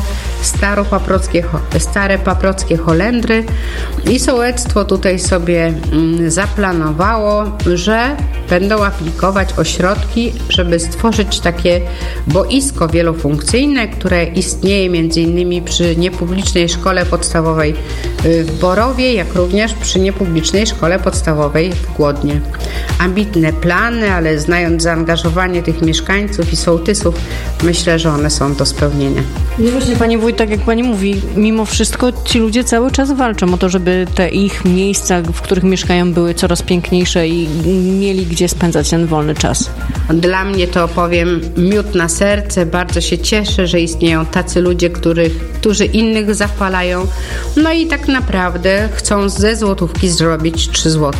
Stare Paprockie Holendry i sołectwo tutaj sobie zaplanowało, że będą aplikować o środki, żeby stworzyć takie boisko wielofunkcyjne, które istnieje m.in. przy niepublicznej szkole podstawowej w Borowie, jak również przy niepublicznej szkole podstawowej w Głodnie. Ambitne plany, ale znając zaangażowanie tych mieszkańców i sołtysów, myślę, że one są do spełnienia. No właśnie, Pani Wójt, tak jak Pani mówi, mimo wszystko ci ludzie cały czas walczą o to, żeby te ich miejsca, w których mieszkają, były coraz piękniejsze i mieli gdzie spędzać ten wolny czas. Dla mnie to, powiem, miód na serce. Bardzo się cieszę, że istnieją tacy ludzie, którzy innych zachwalają, no i tak naprawdę chcą ze złotówki zrobić 3 złote.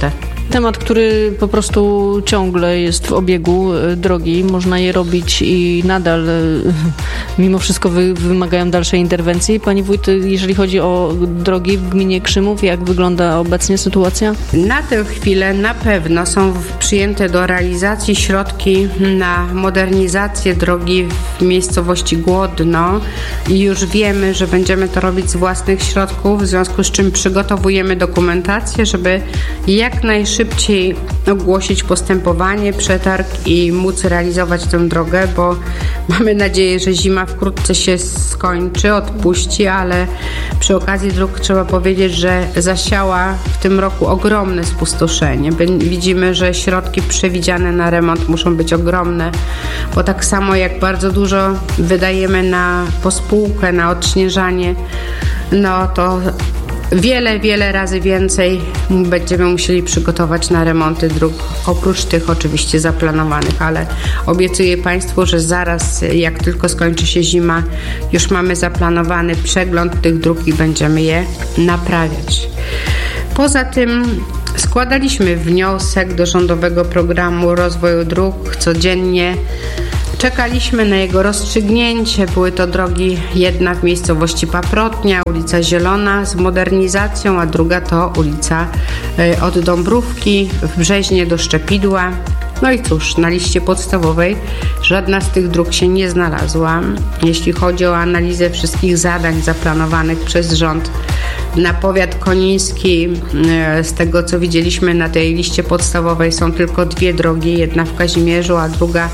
Temat, który po prostu ciągle jest w obiegu, drogi. Można je robić i nadal mimo wszystko wymagają dalszej interwencji. Pani wójt, jeżeli chodzi o drogi w gminie Krzymów, jak wygląda obecnie sytuacja? Na tę chwilę na pewno są przyjęte do realizacji środki na modernizację drogi w miejscowości Głodno i już wiemy, że będziemy to robić z własnych środków, w związku z czym przygotowujemy dokumentację, żeby jak najszybciej ogłosić postępowanie, przetarg i móc realizować tę drogę, bo mamy nadzieję, że zima wkrótce się skończy, odpuści, ale przy okazji dróg trzeba powiedzieć, że zasiała w tym roku ogromne spustoszenie. Widzimy, że środki przewidziane na remont muszą być ogromne, bo tak samo jak bardzo dużo wydajemy na pospółkę, na odśnieżanie, no to wiele razy więcej będziemy musieli przygotować na remonty dróg, oprócz tych oczywiście zaplanowanych, ale obiecuję Państwu, że zaraz, jak tylko skończy się zima, już mamy zaplanowany przegląd tych dróg i będziemy je naprawiać. Poza tym składaliśmy wniosek do Rządowego Programu Rozwoju Dróg codziennie. Czekaliśmy na jego rozstrzygnięcie. Były to drogi, jedna w miejscowości Paprotnia, ulica Zielona z modernizacją, a druga to ulica od Dąbrówki w Brzeźnie do Szczepidła. No i cóż, na liście podstawowej żadna z tych dróg się nie znalazła. Jeśli chodzi o analizę wszystkich zadań zaplanowanych przez rząd na powiat koniński, z tego co widzieliśmy na tej liście podstawowej, są tylko dwie drogi, jedna w Kazimierzu, a druga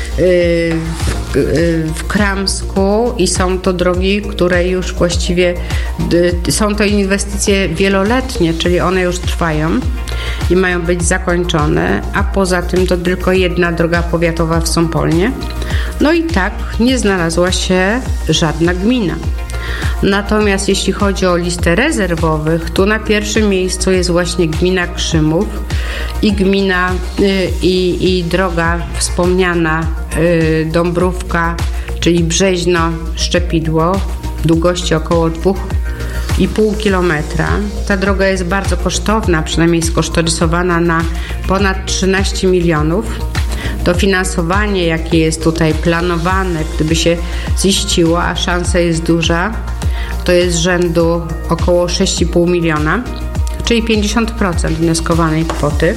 w Kramsku i są to drogi, które już właściwie są to inwestycje wieloletnie, czyli one już trwają i mają być zakończone, a poza tym to tylko jedna droga powiatowa w Sąpolnie. No i tak nie znalazła się żadna gmina. Natomiast jeśli chodzi o listę rezerwowych, tu na pierwszym miejscu jest właśnie gmina Krzymów i gmina i droga wspomniana Dąbrówka, czyli Brzeźno-Szczepidło, długości około 2,5 kilometra. Ta droga jest bardzo kosztowna, przynajmniej skosztorysowana na ponad 13 milionów. Dofinansowanie, jakie jest tutaj planowane, gdyby się ziściło, a szansa jest duża, to jest rzędu około 6,5 miliona, czyli 50% wnioskowanej kwoty.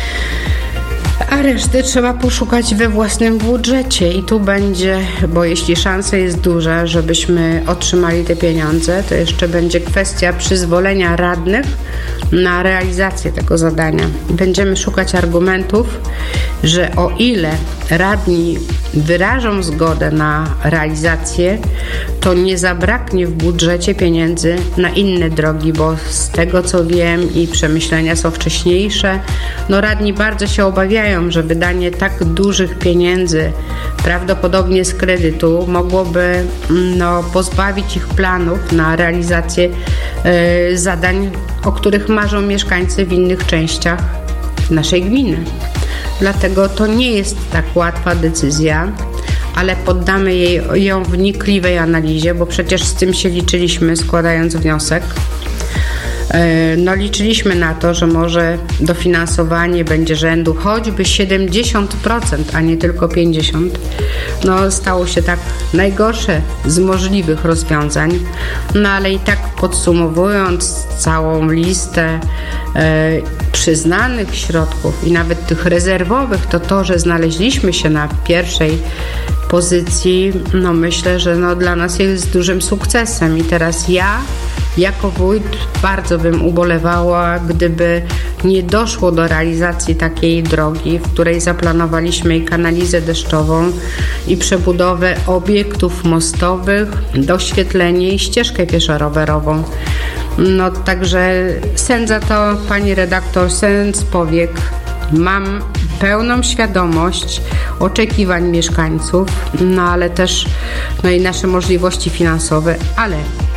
A reszty trzeba poszukać we własnym budżecie i tu będzie, bo jeśli szansa jest duża, żebyśmy otrzymali te pieniądze, to jeszcze będzie kwestia przyzwolenia radnych na realizację tego zadania. Będziemy szukać argumentów, że o ile radni wyrażą zgodę na realizację, to nie zabraknie w budżecie pieniędzy na inne drogi, bo z tego co wiem i przemyślenia są wcześniejsze, no radni bardzo się obawiają, że wydanie tak dużych pieniędzy, prawdopodobnie z kredytu, mogłoby pozbawić ich planów na realizację zadań, o których marzą mieszkańcy w innych częściach naszej gminy. Dlatego to nie jest tak łatwa decyzja, ale poddamy ją wnikliwej analizie, bo przecież z tym się liczyliśmy, składając wniosek. Liczyliśmy na to, że może dofinansowanie będzie rzędu choćby 70%, a nie tylko 50%. Stało się tak najgorsze z możliwych rozwiązań, ale i tak podsumowując całą listę przyznanych środków i nawet tych rezerwowych, to, że znaleźliśmy się na pierwszej pozycji, myślę, że dla nas jest dużym sukcesem i teraz ja jako wójt bardzo bym ubolewała, gdyby nie doszło do realizacji takiej drogi, w której zaplanowaliśmy i kanalizę deszczową, i przebudowę obiektów mostowych, doświetlenie i ścieżkę pieszo-rowerową. Także sędza to, pani redaktor, sens powiek. Mam pełną świadomość oczekiwań mieszkańców, ale też i nasze możliwości finansowe, ale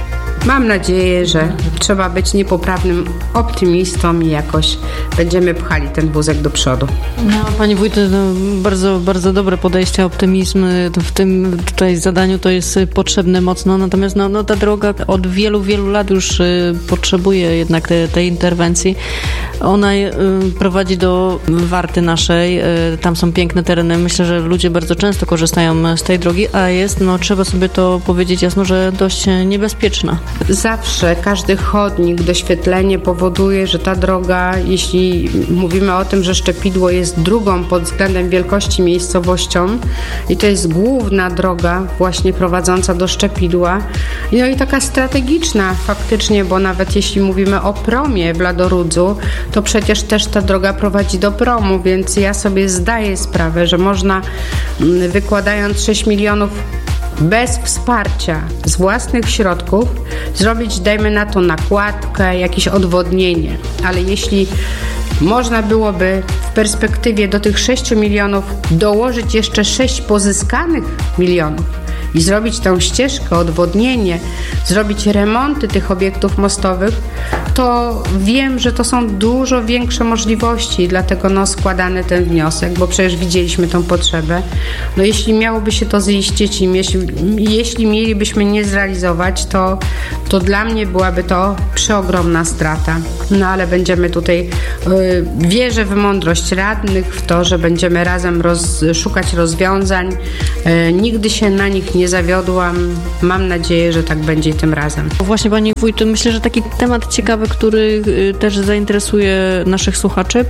mam nadzieję, że trzeba być niepoprawnym optymistą i jakoś będziemy pchali ten wózek do przodu. No, pani wójt, bardzo, bardzo dobre podejście, optymizm w tym tutaj zadaniu to jest potrzebne mocno, natomiast ta droga od wielu, wielu lat już potrzebuje jednak tej interwencji. Ona prowadzi do Warty naszej, tam są piękne tereny, myślę, że ludzie bardzo często korzystają z tej drogi, a jest, trzeba sobie to powiedzieć jasno, że dość niebezpieczna. Zawsze każdy chodnik, doświetlenie powoduje, że ta droga, jeśli mówimy o tym, że Szczepidło jest drugą pod względem wielkości miejscowością i to jest główna droga właśnie prowadząca do Szczepidła, no i taka strategiczna faktycznie, bo nawet jeśli mówimy o promie w Ladorudzu, to przecież też ta droga prowadzi do promu, więc ja sobie zdaję sprawę, że można, wykładając 6 milionów bez wsparcia z własnych środków, zrobić, dajmy na to, nakładkę, jakieś odwodnienie, ale jeśli można byłoby w perspektywie do tych 6 milionów dołożyć jeszcze 6 pozyskanych milionów i zrobić tą ścieżkę, odwodnienie, zrobić remonty tych obiektów mostowych, to wiem, że to są dużo większe możliwości i dlatego składany ten wniosek, bo przecież widzieliśmy tą potrzebę. Jeśli miałoby się to ziścić i jeśli mielibyśmy nie zrealizować, to dla mnie byłaby to przeogromna strata. Ale będziemy tutaj, wierzę w mądrość radnych, w to, że będziemy razem szukać rozwiązań. Nigdy się na nich nie zawiodłam. Mam nadzieję, że tak będzie tym razem. Właśnie, pani wójt, myślę, że taki temat ciekawy, który też zainteresuje naszych słuchaczy.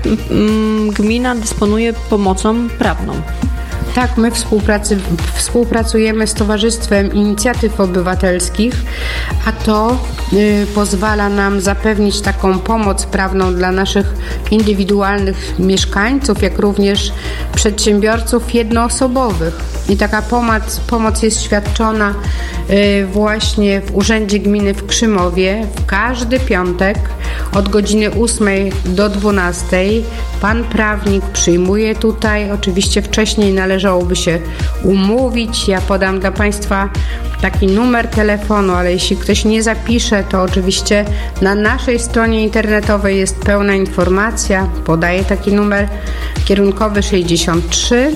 Gmina dysponuje pomocą prawną. Tak, my współpracujemy z Towarzystwem Inicjatyw Obywatelskich, a to pozwala nam zapewnić taką pomoc prawną dla naszych indywidualnych mieszkańców, jak również przedsiębiorców jednoosobowych. I taka pomoc jest świadczona właśnie w Urzędzie Gminy w Krzymowie w każdy piątek od godziny 8 do 12. Pan prawnik przyjmuje tutaj, oczywiście wcześniej należałoby się umówić. Ja podam dla Państwa taki numer telefonu, ale jeśli ktoś nie zapisze, to oczywiście na naszej stronie internetowej jest pełna informacja. Podaję taki numer kierunkowy 63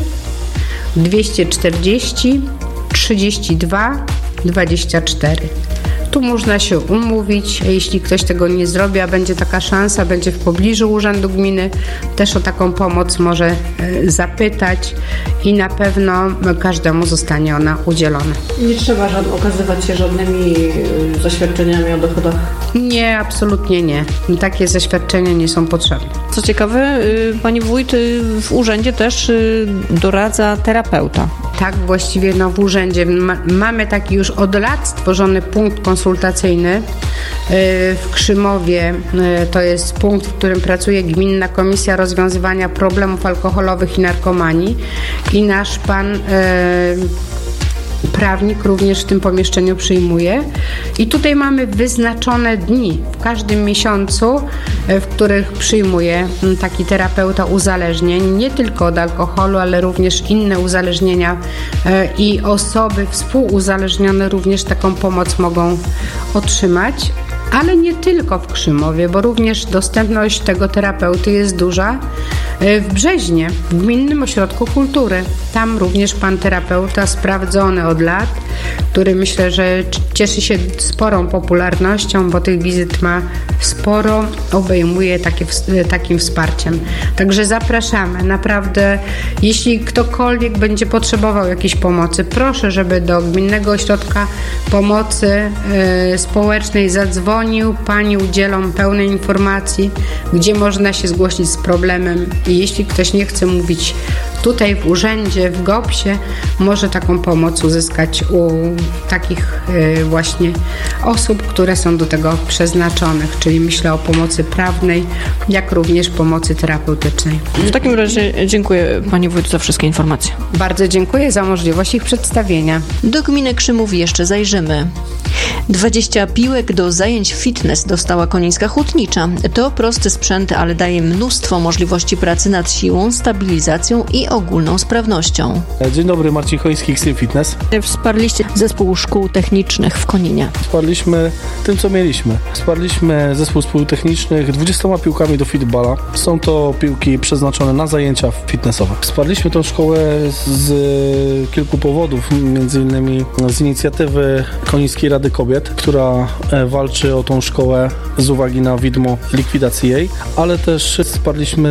240 32 24. Tu można się umówić, jeśli ktoś tego nie zrobi, a będzie taka szansa, będzie w pobliżu Urzędu Gminy, też o taką pomoc może zapytać i na pewno każdemu zostanie ona udzielona. Nie trzeba okazywać się żadnymi zaświadczeniami o dochodach? Nie, absolutnie nie. Takie zaświadczenia nie są potrzebne. Co ciekawe, pani wójt w urzędzie też doradza terapeuta. Tak, właściwie w urzędzie mamy taki już od lat stworzony punkt konsultacyjny w Krzymowie. To jest punkt, w którym pracuje Gminna Komisja Rozwiązywania Problemów Alkoholowych i Narkomanii i nasz pan prawnik również w tym pomieszczeniu przyjmuje. I tutaj mamy wyznaczone dni w każdym miesiącu, w których przyjmuje taki terapeuta uzależnień, nie tylko od alkoholu, ale również inne uzależnienia i osoby współuzależnione również taką pomoc mogą otrzymać. Ale nie tylko w Krzymowie, bo również dostępność tego terapeuty jest duża w Brzeźnie, w Gminnym Ośrodku Kultury. Tam również pan terapeuta sprawdzony od lat, który myślę, że cieszy się sporą popularnością, bo tych wizyt ma sporo, obejmuje takim wsparciem. Także zapraszamy. Naprawdę, jeśli ktokolwiek będzie potrzebował jakiejś pomocy, proszę, żeby do Gminnego Ośrodka Pomocy Społecznej zadzwonił. Pani udzielą pełnej informacji, gdzie można się zgłosić z problemem i jeśli ktoś nie chce mówić tutaj w urzędzie, w GOPS-ie, może taką pomoc uzyskać u takich właśnie osób, które są do tego przeznaczonych, czyli myślę o pomocy prawnej, jak również pomocy terapeutycznej. W takim razie dziękuję pani wójt za wszystkie informacje. Bardzo dziękuję za możliwość ich przedstawienia. Do gminy Krzymów jeszcze zajrzymy. 20 piłek do zajęć fitness dostała Konińska Hutnicza. To prosty sprzęt, ale daje mnóstwo możliwości pracy nad siłą, stabilizacją i ogólną sprawnością. Dzień dobry, Marcin Choński, Xtreme Fitness. Wsparliście zespół szkół technicznych w Koninie. Wsparliśmy tym, co mieliśmy. Wsparliśmy zespół szkół technicznych 20 piłkami do fitballa. Są to piłki przeznaczone na zajęcia fitnessowe. Wsparliśmy tą szkołę z kilku powodów, między innymi z inicjatywy Konińskiej Rady Kobiet, która walczy o tą szkołę z uwagi na widmo likwidacji jej, ale też wsparliśmy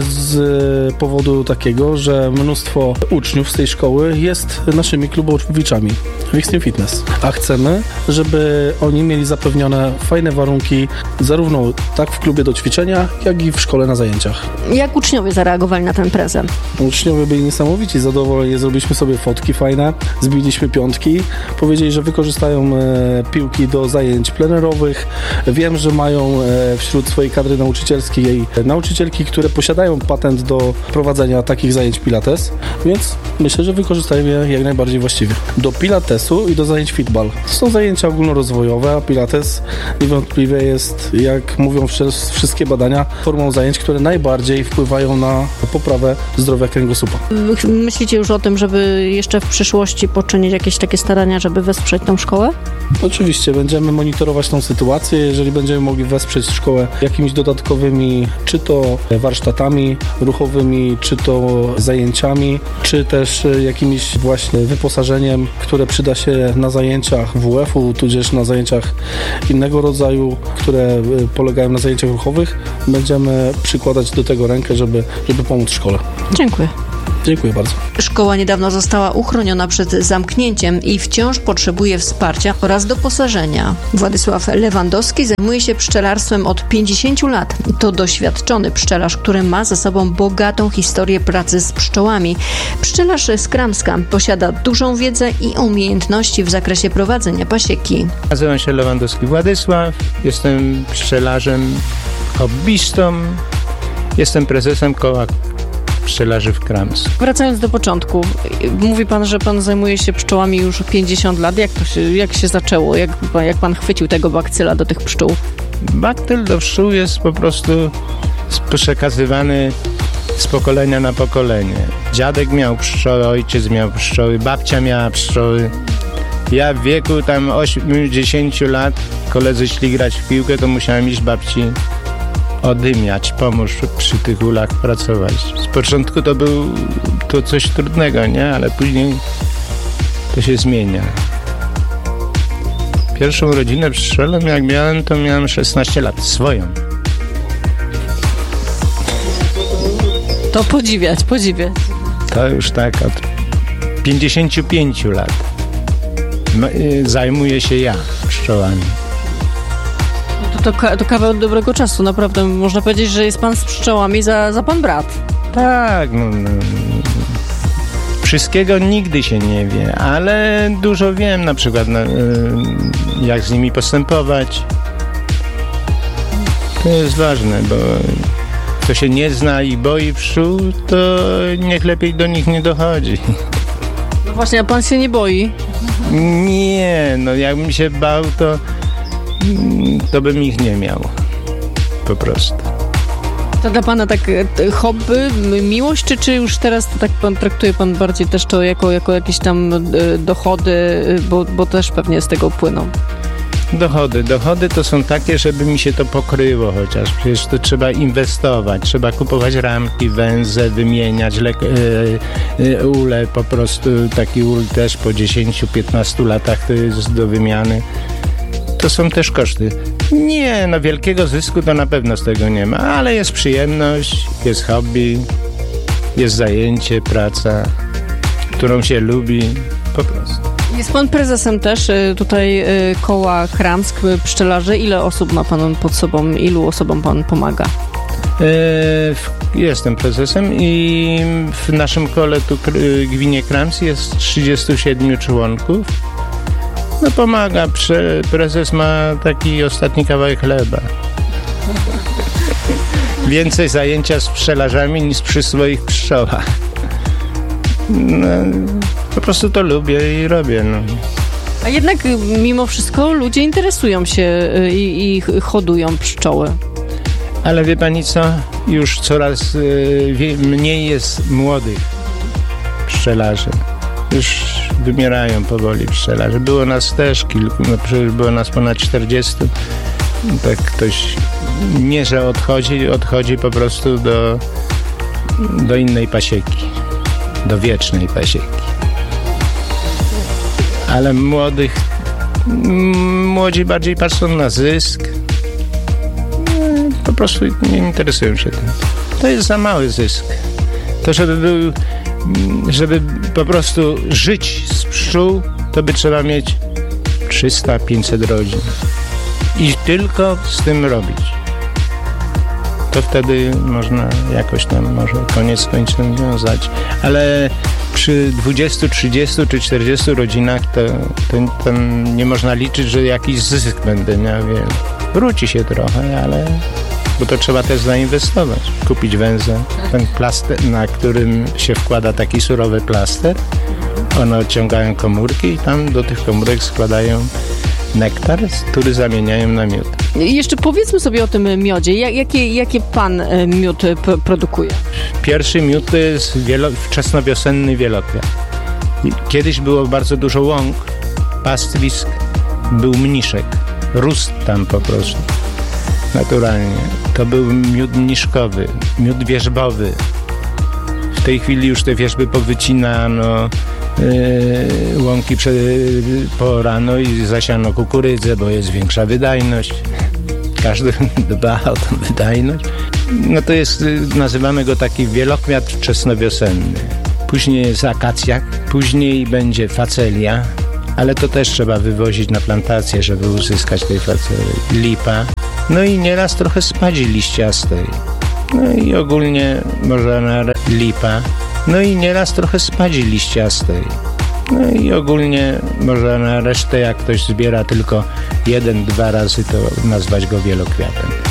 z powodu takiego, że mnóstwo uczniów z tej szkoły jest naszymi klubowiczami w Xtreme Fitness, a chcemy, żeby oni mieli zapewnione fajne warunki zarówno tak w klubie do ćwiczenia, jak i w szkole na zajęciach. Jak uczniowie zareagowali na ten prezent? Uczniowie byli niesamowici, zadowoleni, zrobiliśmy sobie fotki fajne, zbiliśmy piątki, powiedzieli, że wykorzystają piłki do zajęć plenerowych. Wiem, że mają wśród swojej kadry nauczycielskiej nauczycielki, które posiadają patent do prowadzenia takich zajęć pilates, więc myślę, że wykorzystają je jak najbardziej właściwie. Do pilatesu i do zajęć fitball. Są zajęcia ogólnorozwojowe, a pilates niewątpliwie jest, jak mówią wszystkie badania, formą zajęć, które najbardziej wpływają na poprawę zdrowia kręgosłupa. Myślicie już o tym, żeby jeszcze w przyszłości poczynić jakieś takie starania, żeby wesprzeć tą szkołę? Oczywiście, będziemy monitorować tą sytuację. Jeżeli będziemy mogli wesprzeć szkołę jakimiś dodatkowymi, czy to warsztatami ruchowymi, czy to zajęciami, czy też jakimś właśnie wyposażeniem, które przyda się na zajęciach WF-u, tudzież na zajęciach innego rodzaju, które polegają na zajęciach ruchowych, będziemy przykładać do tego rękę, żeby pomóc szkole. Dziękuję. Dziękuję bardzo. Szkoła niedawno została uchroniona przed zamknięciem i wciąż potrzebuje wsparcia oraz doposażenia. Władysław Lewandowski zajmuje się pszczelarstwem od 50 lat. To doświadczony pszczelarz, który ma za sobą bogatą historię pracy z pszczołami. Pszczelarz z Kramska posiada dużą wiedzę i umiejętności w zakresie prowadzenia pasieki. Nazywam się Lewandowski Władysław, jestem pszczelarzem hobbystą, jestem prezesem koła pszczelarzy w Kramsku. Wracając do początku, mówi pan, że pan zajmuje się pszczołami już 50 lat. Jak się zaczęło? Jak pan chwycił tego bakcyla do tych pszczół? Baktyl do pszczół jest po prostu przekazywany z pokolenia na pokolenie. Dziadek miał pszczoły, ojciec miał pszczoły, babcia miała pszczoły. Ja w wieku tam 8-10 lat, koledzy szli grać w piłkę, to musiałem iść babci odymiać, pomóż przy tych ulach pracować. Z początku to coś trudnego, nie? Ale później to się zmienia. Pierwszą rodzinę pszczelą jak miałem, to miałem 16 lat, swoją. To podziwiać. To już tak od 55 lat zajmuję się ja pszczołami. To kawał dobrego czasu, naprawdę. Można powiedzieć, że jest pan z pszczołami za pan brat. Tak, wszystkiego nigdy się nie wie, ale dużo wiem, na przykład jak z nimi postępować. To jest ważne, bo kto się nie zna i boi pszczół, to niech lepiej do nich nie dochodzi. No właśnie, a pan się nie boi? Nie, jakbym się bał, to bym ich nie miał. Po prostu. To dla pana tak hobby, miłość, czy już teraz to tak traktuje pan bardziej też to jako jakieś tam dochody, bo też pewnie z tego płyną? Dochody to są takie, żeby mi się to pokryło chociaż. Przecież to trzeba inwestować, trzeba kupować ramki, węże, wymieniać ule, po prostu taki ul też po 10-15 latach to jest do wymiany. To są też koszty. Nie, wielkiego zysku to na pewno z tego nie ma, ale jest przyjemność, jest hobby, jest zajęcie, praca, którą się lubi, po prostu. Jest pan prezesem też tutaj koła Kramsk Pszczelarzy. Ile osób ma pan pod sobą, ilu osobom pan pomaga? Jestem prezesem i w naszym kole tu gminie Kramsk jest 37 członków. Pomaga, prezes ma taki ostatni kawałek chleba. Więcej zajęcia z pszczelarzami niż przy swoich pszczołach. Po prostu to lubię i robię. A jednak mimo wszystko ludzie interesują się i hodują pszczoły. Ale wie pani co? Już coraz mniej jest młodych pszczelarze. Już wymierają powoli pszczelarze. Było nas też kilku, no przecież było nas ponad 40. Tak ktoś nie, że odchodzi po prostu do innej pasieki, do wiecznej pasieki. Ale młodzi bardziej patrzą na zysk. Po prostu nie interesują się tym. To jest za mały zysk. To żeby po prostu żyć z pszczół, to by trzeba mieć 300-500 rodzin. I tylko z tym robić. To wtedy można jakoś tam może koniec z końcem wiązać. Ale przy 20, 30 czy 40 rodzinach to nie można liczyć, że jakiś zysk będę miał. Wróci się trochę, ale... Bo to trzeba też zainwestować. Kupić węzeł, ten plaster, na którym się wkłada taki surowy plaster. One odciągają komórki i tam do tych komórek składają nektar, który zamieniają na miód. Jeszcze powiedzmy sobie o tym miodzie. Jaki pan miód produkuje? Pierwszy miód to jest wczesnowiosenny wielokwiat. Kiedyś było bardzo dużo łąk, pastwisk, był mniszek. Rósł tam po prostu. Naturalnie. To był miód mniszkowy, miód wierzbowy. W tej chwili już te wierzby powycinano, łąki poorano i zasiano kukurydzę, bo jest większa wydajność. Każdy dba o tę wydajność. No to jest, nazywamy go taki wielokwiat wczesnowiosenny. Później jest akacja, później będzie facelia, ale to też trzeba wywozić na plantację, żeby uzyskać tej facelii. Lipa. No i nieraz trochę spadzi liściastej. No i ogólnie można lipa. No i nieraz trochę spadzi liściastej. No i ogólnie można na resztę, jak ktoś zbiera tylko 1-2 razy, to nazwać go wielokwiatem.